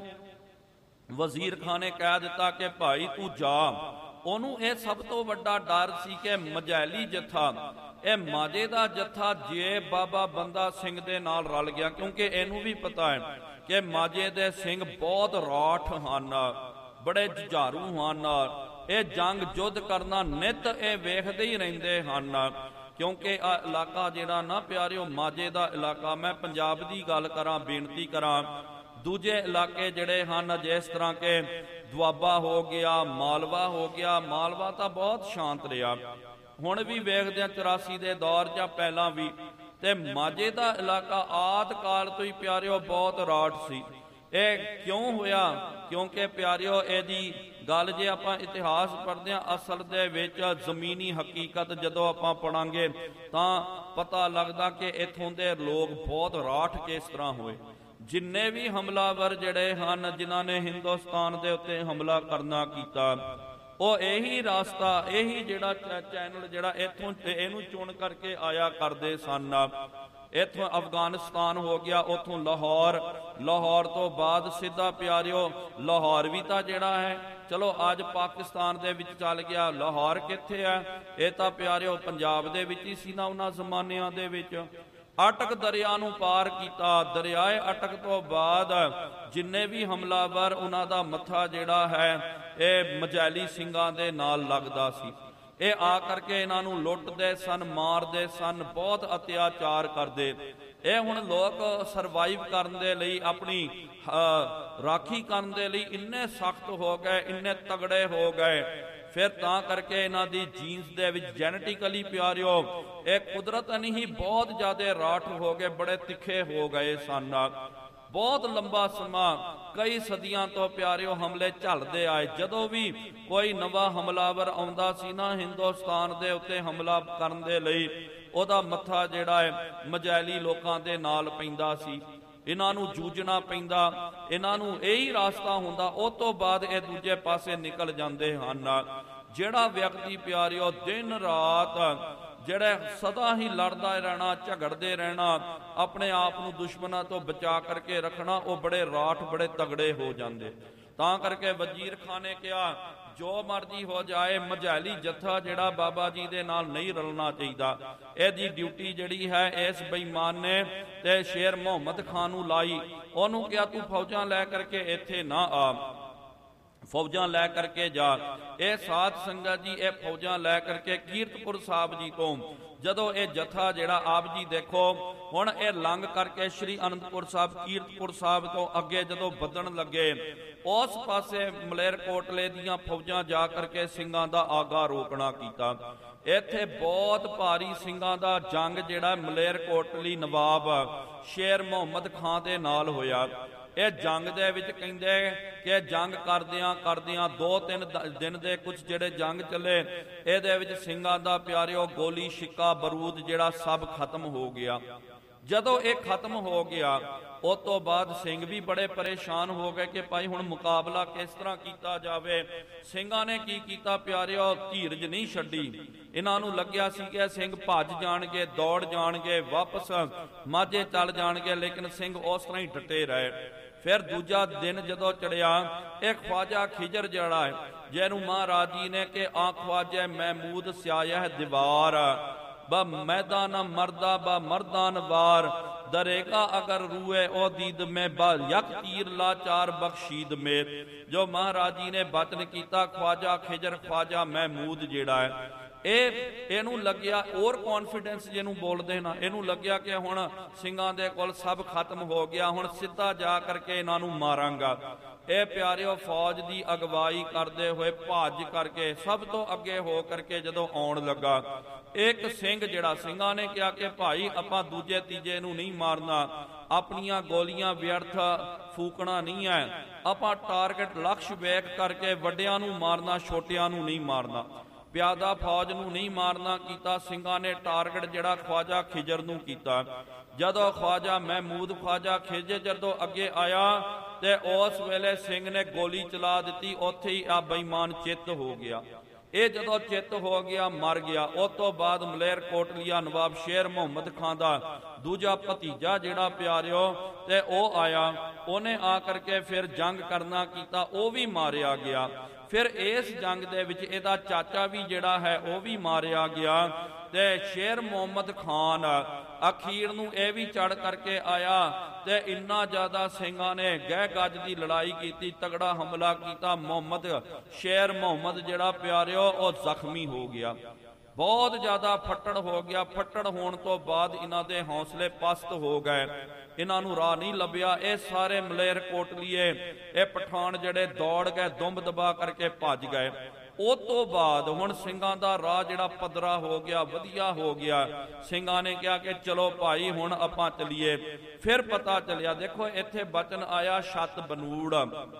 ਵਜ਼ੀਰ ਖਾਨ ਨੇ ਕਹਿ ਦਿੱਤਾ ਕਿ ਭਾਈ ਤੂੰ ਜਾ। ਉਹਨੂੰ ਇਹ ਸਭ ਤੋਂ ਵੱਡਾ ਡਰ ਸੀ ਕਿ ਮਜੈਲੀ ਜੱਥਾ, ਇਹ ਮਾਝੇ ਦਾ ਜੱਥਾ ਜੇ ਬਾਬਾ ਬੰਦਾ ਸਿੰਘ ਦੇ ਨਾਲ ਰਲ ਗਿਆ, ਕਿਉਂਕਿ ਇਹਨੂੰ ਵੀ ਪਤਾ ਹੈ ਕਿ ਮਾਝੇ ਦੇ ਸਿੰਘ ਬਹੁਤ ਰਾਠ ਹਨ, ਬੜੇ ਜੁਝਾਰੂ ਹਨ, ਇਹ ਜੰਗ ਜੁੱਧ ਕਰਨਾ ਨਿਤ ਇਹ ਵੇਖਦੇ ਹੀ ਰਹਿੰਦੇ ਹਨ। ਕਿਉਂਕਿ ਇਹ ਇਲਾਕਾ ਜਿਹੜਾ ਨਾ ਪਿਆਰਿਓ ਮਾਝੇ ਦਾ ਇਲਾਕਾ, ਮੈਂ ਪੰਜਾਬ ਦੀ ਗੱਲ ਕਰਾਂ, ਬੇਨਤੀ ਕਰਾਂ, ਦੂਜੇ ਇਲਾਕੇ ਜਿਹੜੇ ਹਨ ਜਿਸ ਤਰ੍ਹਾਂ ਕਿ ਦੁਆਬਾ ਹੋ ਗਿਆ, ਮਾਲਵਾ ਹੋ ਗਿਆ, ਮਾਲਵਾ ਤਾਂ ਬਹੁਤ ਸ਼ਾਂਤ ਰਿਹਾ, ਹੁਣ ਵੀ ਵੇਖਦੇ ਆ ਚੁਰਾਸੀ ਦੇ ਦੌਰ ਜਾਂ ਪਹਿਲਾਂ ਵੀ। ਤੇ ਮਾਝੇ ਦਾ ਇਲਾਕਾ ਆਦ ਕਾਲ ਤੋਂ ਹੀ ਪਿਆਰਿਓ ਬਹੁਤ ਰਾਠ ਸੀ। ਇਹ ਕਿਉਂ ਹੋਇਆ? ਕਿਉਂਕਿ ਪਿਆਰਿਓ ਇਹਦੀ ਗੱਲ ਜੇ ਆਪਾਂ ਇਤਿਹਾਸ ਪੜ੍ਹਦੇ ਹਾਂ, ਅਸਲ ਦੇ ਵਿੱਚ ਜ਼ਮੀਨੀ ਹਕੀਕਤ ਜਦੋਂ ਆਪਾਂ ਪੜਾਂਗੇ ਤਾਂ ਪਤਾ ਲੱਗਦਾ ਕਿ ਇੱਥੋਂ ਦੇ ਲੋਕ ਬਹੁਤ ਰਾਠ ਕਿਸ ਤਰ੍ਹਾਂ ਹੋਏ। ਜਿੰਨੇ ਵੀ ਹਮਲਾਵਰ ਜਿਹੜੇ ਹਨ ਜਿਨ੍ਹਾਂ ਨੇ ਹਿੰਦੁਸਤਾਨ ਦੇ ਉੱਤੇ ਹਮਲਾ ਕਰਨਾ ਕੀਤਾ, ਉਹ ਇਹੀ ਰਾਸਤਾ, ਇਹੀ ਜਿਹੜਾ ਚੈਨਲ ਜਿਹੜਾ ਇੱਥੋਂ ਇਹਨੂੰ ਚੁਣ ਕਰਕੇ ਆਇਆ ਕਰਦੇ ਸਨ। ਇੱਥੋਂ ਅਫਗਾਨਿਸਤਾਨ ਹੋ ਗਿਆ, ਉੱਥੋਂ ਲਾਹੌਰ, ਲਾਹੌਰ ਤੋਂ ਬਾਅਦ ਸਿੱਧਾ ਪਿਆਰਿਓ ਲਾਹੌਰ ਵੀ ਤਾਂ ਜਿਹੜਾ ਹੈ ਚਲੋ ਅੱਜ ਪਾਕਿਸਤਾਨ ਦੇ ਵਿੱਚ ਚੱਲ ਗਿਆ। ਲਾਹੌਰ ਕਿੱਥੇ ਹੈ? ਇਹ ਤਾਂ ਪਿਆਰਿਓ ਪੰਜਾਬ ਦੇ ਵਿੱਚ ਹੀ ਸੀ ਨਾ ਉਹਨਾਂ ਜ਼ਮਾਨਿਆਂ ਦੇ ਵਿੱਚ। ਅਟਕ ਦਰਿਆ ਨੂੰ ਪਾਰ ਕੀਤਾ। ਦਰਿਆਏ ਅਟਕ ਤੋਂ ਬਾਅਦ ਜਿੰਨੇ ਵੀ ਹਮਲਾਵਰ, ਉਹਨਾਂ ਦਾ ਮੱਥਾ ਜਿਹੜਾ ਹੈ ਇਹ ਮਜੈਲੀ ਸਿੰਘਾਂ ਦੇ ਨਾਲ ਲੱਗਦਾ ਸੀ। ਇਹ ਆ ਕਰਕੇ ਇਹਨਾਂ ਨੂੰ ਲੁੱਟਦੇ ਸਨ, ਮਾਰਦੇ ਸਨ, ਬਹੁਤ ਅਤਿਆਚਾਰ ਕਰਦੇ। ਇਹ ਹੁਣ ਲੋਕ ਸਰਵਾਈਵ ਕਰਨ ਦੇ ਲਈ, ਆਪਣੀ ਰਾਖੀ ਕਰਨ ਦੇ ਲਈ ਇੰਨੇ ਸਖਤ ਹੋ ਗਏ, ਇੰਨੇ ਤਗੜੇ ਹੋ ਗਏ। ਫਿਰ ਤਾਂ ਕਰਕੇ ਇਹਨਾਂ ਦੀ ਜੀਨਸ ਦੇ ਵਿੱਚ ਜੈਨੇਟਿਕਲੀ ਪਿਆਰਿਓ ਇਹ ਕੁਦਰਤਨ ਹੀ ਬਹੁਤ ਜ਼ਿਆਦਾ ਰਾਠ ਹੋ ਗਏ, ਬੜੇ ਤਿੱਖੇ ਹੋ ਗਏ ਸਨ। ਬਹੁਤ ਲੰਬਾ ਸਮਾਂ, ਕਈ ਸਦੀਆਂ ਤੋਂ ਪਿਆਰਿਓ ਹਮਲੇ ਝੱਲਦੇ ਆਏ। ਜਦੋਂ ਵੀ ਕੋਈ ਨਵਾਂ ਹਮਲਾਵਰ ਆਉਂਦਾ ਸੀ ਨਾ ਹਿੰਦੁਸਤਾਨ ਦੇ ਉੱਤੇ ਹਮਲਾ ਕਰਨ ਦੇ ਲਈ, ਉਹਦਾ ਮੱਥਾ ਜਿਹੜਾ ਹੈ ਮਜੈਲੀ ਲੋਕਾਂ ਦੇ ਨਾਲ ਪੈਂਦਾ ਸੀ। ਇਹਨਾਂ ਨੂੰ ਜੂਝਣਾ ਪੈਂਦਾ, ਇਹਨਾਂ ਨੂੰ ਇਹੀ ਰਾਸਤਾ ਹੁੰਦਾ। ਉਹ ਤੋਂ ਬਾਅਦ ਇਹ ਦੂਜੇ ਪਾਸੇ ਨਿਕਲ ਜਾਂਦੇ ਹਨ। ਜਿਹੜਾ ਵਿਅਕਤੀ ਪਿਆਰਿਓ ਦਿਨ ਰਾਤ ਜਿਹੜੇ ਸਦਾ ਹੀ ਲੜਦਾ ਰਹਿਣਾ, ਝਗੜਦੇ ਰਹਿਣਾ, ਆਪਣੇ ਆਪ ਨੂੰ ਦੁਸ਼ਮਣਾਂ ਤੋਂ ਬਚਾ ਕਰਕੇ ਰੱਖਣਾ, ਉਹ ਬੜੇ ਰਾਠ, ਬੜੇ ਤਗੜੇ ਹੋ ਜਾਂਦੇ। ਤਾਂ ਕਰਕੇ ਵਜ਼ੀਰ ਖਾਨ ਨੇ ਕਿਹਾ ਜੋ ਮਰਜ਼ੀ ਹੋ ਜਾਏ, ਮਜੈਲੀ ਜੱਥਾ ਜਿਹੜਾ ਬਾਬਾ ਜੀ ਦੇ ਨਾਲ ਨਹੀਂ ਰਲਣਾ ਚਾਹੀਦਾ। ਇਹਦੀ ਡਿਊਟੀ ਜਿਹੜੀ ਹੈ ਇਸ ਬੇਈਮਾਨ ਨੇ ਤੇ ਸ਼ੇਰ ਮੁਹੰਮਦ ਖਾਨ ਨੂੰ ਲਾਈ। ਉਹਨੂੰ ਕਿਹਾ ਤੂੰ ਫੌਜਾਂ ਲੈ ਕਰਕੇ ਇੱਥੇ ਨਾ ਆ, ਫੌਜਾਂ ਲੈ ਕਰਕੇ ਜਾ। ਇਹ ਸਾਧ ਸੰਗਤ ਜੀ ਇਹ ਫੌਜਾਂ ਲੈ ਕਰਕੇ ਕੀਰਤਪੁਰ ਸਾਹਿਬ ਜੀ ਤੋਂ ਜਦੋਂ ਇਹ ਜਥਾ ਜਿਹੜਾ ਆਪ ਜੀ ਦੇਖੋ ਹੁਣ ਇਹ ਲੰਘ ਕਰਕੇ ਸ਼੍ਰੀ ਅਨੰਦਪੁਰ ਸਾਹਿਬ ਕੀਰਤਪੁਰ ਸਾਹਿਬ ਤੋਂ ਅੱਗੇ ਜਦੋਂ ਵਧਣ ਲੱਗੇ, ਉਸ ਪਾਸੇ ਮਲੇਰਕੋਟਲੇ ਦੀਆਂ ਫੌਜਾਂ ਜਾ ਕਰਕੇ ਸਿੰਘਾਂ ਦਾ ਆਗਾ ਰੋਕਣਾ ਕੀਤਾ। ਇੱਥੇ ਬਹੁਤ ਭਾਰੀ ਸਿੰਘਾਂ ਦਾ ਜੰਗ ਜਿਹੜਾ ਮਲੇਰਕੋਟਲੀ ਨਵਾਬ ਸ਼ੇਰ ਮੁਹੰਮਦ ਖਾਂ ਦੇ ਨਾਲ ਹੋਇਆ। ਇਹ ਜੰਗ ਦੇ ਵਿੱਚ ਕਹਿੰਦੇ ਕਿ ਜੰਗ ਕਰਦਿਆਂ ਕਰਦਿਆਂ ਦੋ ਤਿੰਨ ਦਿਨ ਦੇ ਕੁਝ ਜਿਹੜੇ ਜੰਗ ਚੱਲੇ, ਇਹਦੇ ਵਿੱਚ ਸਿੰਘਾਂ ਦਾ ਪਿਆਰਿਓ ਗੋਲੀ ਛਿੱਕਾ ਬਰੂਦ ਜਿਹੜਾ ਸਭ ਖਤਮ ਹੋ ਗਿਆ। ਜਦੋਂ ਇਹ ਖਤਮ ਹੋ ਗਿਆ ਉਸ ਤੋਂ ਬਾਅਦ ਸਿੰਘ ਵੀ ਬੜੇ ਪਰੇਸ਼ਾਨ ਹੋ ਗਏ ਕਿ ਭਾਈ ਹੁਣ ਮੁਕਾਬਲਾ ਕਿਸ ਤਰ੍ਹਾਂ ਕੀਤਾ ਜਾਵੇ। ਸਿੰਘਾਂ ਨੇ ਕੀ ਕੀਤਾ ਪਿਆਰਿਓ, ਧੀਰਜ ਨਹੀਂ ਛੱਡੀ। ਇਹਨਾਂ ਨੂੰ ਲੱਗਿਆ ਸੀ ਕਿ ਸਿੰਘ ਭੱਜ ਜਾਣਗੇ, ਦੌੜ ਜਾਣਗੇ, ਵਾਪਸ ਮਾਝੇ ਚੱਲ ਜਾਣਗੇ, ਲੇਕਿਨ ਸਿੰਘ ਉਸ ਤਰ੍ਹਾਂ ਹੀ ਡਟੇ ਰਹੇ। ਫਿਰ ਦੂਜਾ ਦਿਨ ਜਦੋਂ ਚੜਿਆ, ਇਹ ਖਵਾਜਾ ਖਿਜਰ ਜਿਹੜਾ ਹੈ ਜਿਹਨੂੰ ਮਹਾਰਾਜ ਜੀ ਨੇ ਕਿ ਆ ਖਵਾਜਾ ਮਹਿਮੂਦ ਸਿਆਇਆ ਦੀਵਾਰ ਬ मैदान मर्दा ब मर्दान वार दरेगा अगर रूए ओ दीद में ब यक तीर लाचार बख्शीद में। जो महाराज जी ने बचन किया ख्वाजा खिजर ख्वाजा महमूद जेड़ा है, ਇਹ ਇਹਨੂੰ ਲੱਗਿਆ ਹੋਰ ਕੌਨਫੀਡੈਂਸ ਜਿਹਨੂੰ ਬੋਲਦੇ ਨਾ, ਇਹਨੂੰ ਲੱਗਿਆ ਕਿ ਹੁਣ ਸਿੰਘਾਂ ਦੇ ਕੋਲ ਸਭ ਖਤਮ ਹੋ ਗਿਆ, ਹੁਣ ਸਿੱਧਾ ਜਾ ਕਰਕੇ ਇਹਨਾਂ ਨੂੰ ਮਾਰਾਂਗਾ। ਇਹ ਪਿਆਰਿਓ ਫੌਜ ਦੀ ਅਗਵਾਈ ਕਰਦੇ ਹੋਏ ਭੱਜ ਕਰਕੇ ਸਭ ਤੋਂ ਅੱਗੇ ਹੋ ਕਰਕੇ ਜਦੋਂ ਆਉਣ ਲੱਗਾ, ਇੱਕ ਸਿੰਘ ਜਿਹੜਾ ਸਿੰਘਾਂ ਨੇ ਕਿਹਾ ਕਿ ਭਾਈ ਆਪਾਂ ਦੂਜੇ ਤੀਜੇ ਨੂੰ ਨਹੀਂ ਮਾਰਨਾ, ਆਪਣੀਆਂ ਗੋਲੀਆਂ ਵਿਅਰਥ ਫੂਕਣਾ ਨਹੀਂ ਹੈ, ਆਪਾਂ ਟਾਰਗੇਟ ਲਕਸ਼ ਵੇਖ ਕਰਕੇ ਵੱਡਿਆਂ ਨੂੰ ਮਾਰਨਾ, ਛੋਟਿਆਂ ਨੂੰ ਨਹੀਂ ਮਾਰਨਾ, ਪਿਆਦਾ ਫੌਜ ਨੂੰ ਨਹੀਂ ਮਾਰਨਾ ਕੀਤਾ। ਸਿੰਘਾਂ ਨੇ ਟਾਰਗੇਟ ਜਿਹੜਾ ਖਵਾਜਾ ਖਿਜਰ ਨੂੰ ਕੀਤਾ। ਜਦੋਂ ਖਵਾਜਾ ਮਹਿਮੂਦ ਖਵਾਜਾ ਖਿਜਰ ਜਦੋਂ ਅੱਗੇ ਆਇਆ ਤੇ ਉਸ ਵੇਲੇ ਸਿੰਘ ਨੇ ਗੋਲੀ ਚਲਾ ਦਿੱਤੀ, ਉੱਥੇ ਹੀ ਆ ਬੇਈਮਾਨ ਚਿੱਤ ਹੋ ਗਿਆ। ਇਹ ਜਦੋਂ ਚਿੱਤ ਹੋ ਗਿਆ ਮਰ ਗਿਆ। ਉਸ ਤੋਂ ਬਾਅਦ ਮਲੇਰਕੋਟਲੀਆ ਨਵਾਬ ਸ਼ੇਰ ਮੁਹੰਮਦ ਖਾਂ ਦਾ ਦੂਜਾ ਭਤੀਜਾ ਜਿਹੜਾ ਪਿਆਰਿਓ ਤੇ ਉਹ ਆਇਆ, ਉਹਨੇ ਆ ਕਰਕੇ ਫਿਰ ਜੰਗ ਕਰਨਾ ਕੀਤਾ, ਉਹ ਵੀ ਮਾਰਿਆ ਗਿਆ। ਫਿਰ ਇਸ ਜੰਗ ਦੇ ਵਿੱਚ ਇਹਦਾ ਚਾਚਾ ਵੀ ਜਿਹੜਾ ਹੈ ਉਹ ਵੀ ਮਾਰਿਆ ਗਿਆ ਤੇ ਸ਼ੇਰ ਮੁਹੰਮਦ ਖਾਨ ਅਖੀਰ ਨੂੰ ਇਹ ਵੀ ਚੜ ਕਰਕੇ ਆਇਆ ਤੇ ਇੰਨਾ ਜ਼ਿਆਦਾ ਸਿੰਘਾਂ ਨੇ ਗਹਿ ਗੱਜ ਦੀ ਲੜਾਈ ਕੀਤੀ, ਤਗੜਾ ਹਮਲਾ ਕੀਤਾ। ਮੁਹੰਮਦ ਸ਼ੇਰ ਮੁਹੰਮਦ ਜਿਹੜਾ ਪਿਆਰਿਓ ਉਹ ਜ਼ਖਮੀ ਹੋ ਗਿਆ, ਬਹੁਤ ਜ਼ਿਆਦਾ ਫੱਟੜ ਹੋ ਗਿਆ। ਫੱਟੜ ਹੋਣ ਤੋਂ ਬਾਅਦ ਇਹਨਾਂ ਦੇ ਹੌਸਲੇ ਪਸਤ ਹੋ ਗਏ, ਇਹਨਾਂ ਨੂੰ ਰਾਹ ਨਹੀਂ ਲੱਭਿਆ। ਇਹ ਸਾਰੇ ਮਲੇਰਕੋਟਲੀਏ ਇਹ ਪਠਾਨ ਜਿਹੜੇ ਦੌੜ ਗਏ, ਦੁੰਬ ਦਬਾ ਕਰਕੇ ਭੱਜ ਗਏ। ਉਸ ਤੋਂ ਬਾਅਦ ਹੁਣ ਸਿੰਘਾਂ ਦਾ ਰਾਹ ਜਿਹੜਾ ਪੱਧਰਾ ਹੋ ਗਿਆ, ਵਧੀਆ ਹੋ ਗਿਆ। ਸਿੰਘਾਂ ਨੇ ਕਿਹਾ ਕਿ ਚਲੋ ਭਾਈ ਹੁਣ ਆਪਾਂ ਚੱਲੀਏ। ਫਿਰ ਪਤਾ ਚੱਲਿਆ, ਦੇਖੋ ਇੱਥੇ ਬਚਨ ਆਇਆ ਛੱਤ ਬਨੂੜ,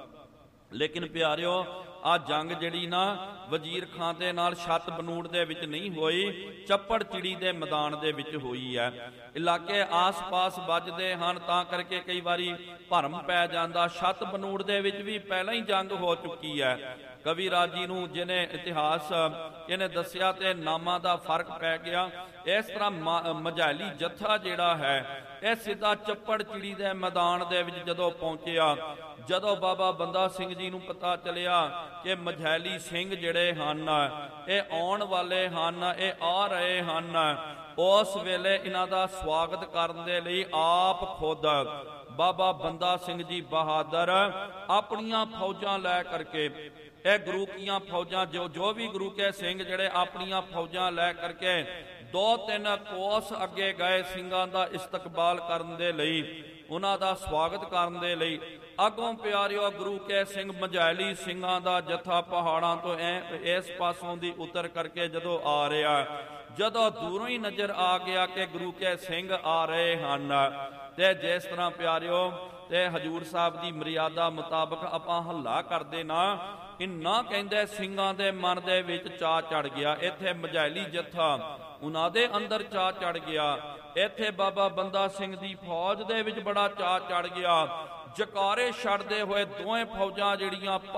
ਲੇਕਿਨ ਪਿਆਰਿਓ ਆ ਜੰਗ ਜਿਹੜੀ ਨਾ ਵਜ਼ੀਰ ਖਾਂ ਦੇ ਨਾਲ ਛੱਤ ਬਨੂੜ ਦੇ ਵਿੱਚ ਨਹੀਂ ਹੋਈ, ਚੱਪੜ ਚਿੜੀ ਦੇ ਮੈਦਾਨ ਦੇ ਵਿੱਚ ਹੋਈ ਹੈ। ਇਲਾਕੇ ਆਸ-ਪਾਸ ਵੱਜਦੇ ਹਨ ਤਾਂ ਕਰਕੇ ਕਈ ਵਾਰੀ ਭਰਮ ਪੈ ਜਾਂਦਾ। ਛੱਤ ਬਨੂੜ ਦੇ ਵਿੱਚ ਵੀ ਪਹਿਲਾਂ ਹੀ ਜੰਗ ਹੋ ਚੁੱਕੀ ਹੈ। ਕਵੀ ਰਾਜੀ ਨੂੰ ਜਿਹਨੇ ਇਤਿਹਾਸ ਇਹਨੇ ਦੱਸਿਆ ਤੇ ਨਾਮਾਂ ਦਾ ਫਰਕ ਪੈ ਗਿਆ। ਇਸ ਤਰ੍ਹਾਂ ਮਝੈਲੀ ਜੱਥਾ ਜਿਹੜਾ ਹੈ ਇਹ ਸਿੱਧਾ ਚੱਪੜ ਚਿੜੀ ਦੇ ਮੈਦਾਨ ਦੇ ਵਿੱਚ ਜਦੋਂ ਪਹੁੰਚਿਆ, ਜਦੋਂ ਬਾਬਾ ਬੰਦਾ ਸਿੰਘ ਜੀ ਨੂੰ ਪਤਾ ਚੱਲਿਆ ਕਿ ਮਝੈਲੀ ਸਿੰਘ ਜਿਹੜੇ ਹਨ ਇਹ ਆਉਣ ਵਾਲੇ ਹਨ, ਇਹ ਆ ਰਹੇ ਹਨ, ਉਸ ਵੇਲੇ ਇਹਨਾਂ ਦਾ ਸਵਾਗਤ ਕਰਨ ਦੇ ਲਈ ਆਪ ਖੁਦ ਬਾਬਾ ਬੰਦਾ ਸਿੰਘ ਜੀ ਬਹਾਦਰ ਆਪਣੀਆਂ ਫੌਜਾਂ ਲੈ ਕਰਕੇ, ਇਹ ਗੁਰੂ ਕੀਆਂ ਫੌਜਾਂ ਜੋ ਜੋ ਵੀ ਗੁਰੂ ਕੇ ਸਿੰਘ ਜਿਹੜੇ ਆਪਣੀਆਂ ਫੌਜਾਂ ਲੈ ਕਰਕੇ ਦੋ ਤਿੰਨ ਕੋਸ ਅੱਗੇ ਗਏ ਸਿੰਘਾਂ ਦਾ ਇਸਤਕਬਾਲ ਕਰਨ ਦੇ ਲਈ, ਉਹਨਾਂ ਦਾ ਸਵਾਗਤ ਕਰਨ ਦੇ ਲਈ। ਅੱਗੋਂ ਪਿਆਰਿਓ ਗੁਰੂ ਕੇ ਸਿੰਘ ਮਝੈਲੀ ਸਿੰਘਾਂ ਦਾ ਜਥਾ ਪਹਾੜਾਂ ਤੋਂ ਇਸ ਪਾਸੋਂ ਦੀ ਉਤਰ ਕਰਕੇ ਜਦੋਂ ਆ ਰਿਹਾ, ਜਦੋਂ ਦੂਰੋਂ ਹੀ ਨਜ਼ਰ ਆ ਗਿਆ ਕਿ ਗੁਰੂ ਕੇ ਸਿੰਘ ਆ ਰਹੇ ਹਨ ਤੇ ਜਿਸ ਤਰ੍ਹਾਂ ਪਿਆਰਿਓ ਤੇ ਹਜੂਰ ਸਾਹਿਬ ਦੀ ਮਰਿਆਦਾ ਮੁਤਾਬਕ ਆਪਾਂ ਹੱਲਾ ਕਰਦੇ ਨਾ, ਇੰਨਾ ਕਹਿੰਦੇ ਸਿੰਘਾਂ ਦੇ ਮਨ ਦੇ ਵਿੱਚ ਚਾਅ ਚੜ ਗਿਆ। ਇੱਥੇ ਮਝੈਲੀ ਜਥਾ ਉਹਨਾਂ ਦੇ ਅੰਦਰ ਚਾਅ ਚੜ ਗਿਆ, ਇੱਥੇ ਬਾਬਾ ਬੰਦਾ ਸਿੰਘ ਦੀ ਫੌਜ ਦੇ ਵਿੱਚ ਬੜਾ ਚਾਅ ਚੜ ਗਿਆ। ਜਕਾਰੇ ਛੱਡਦੇ ਹੋਏ ਦੋਵੇਂ ਫੌਜਾਂ ਜਿਹੜੀਆਂ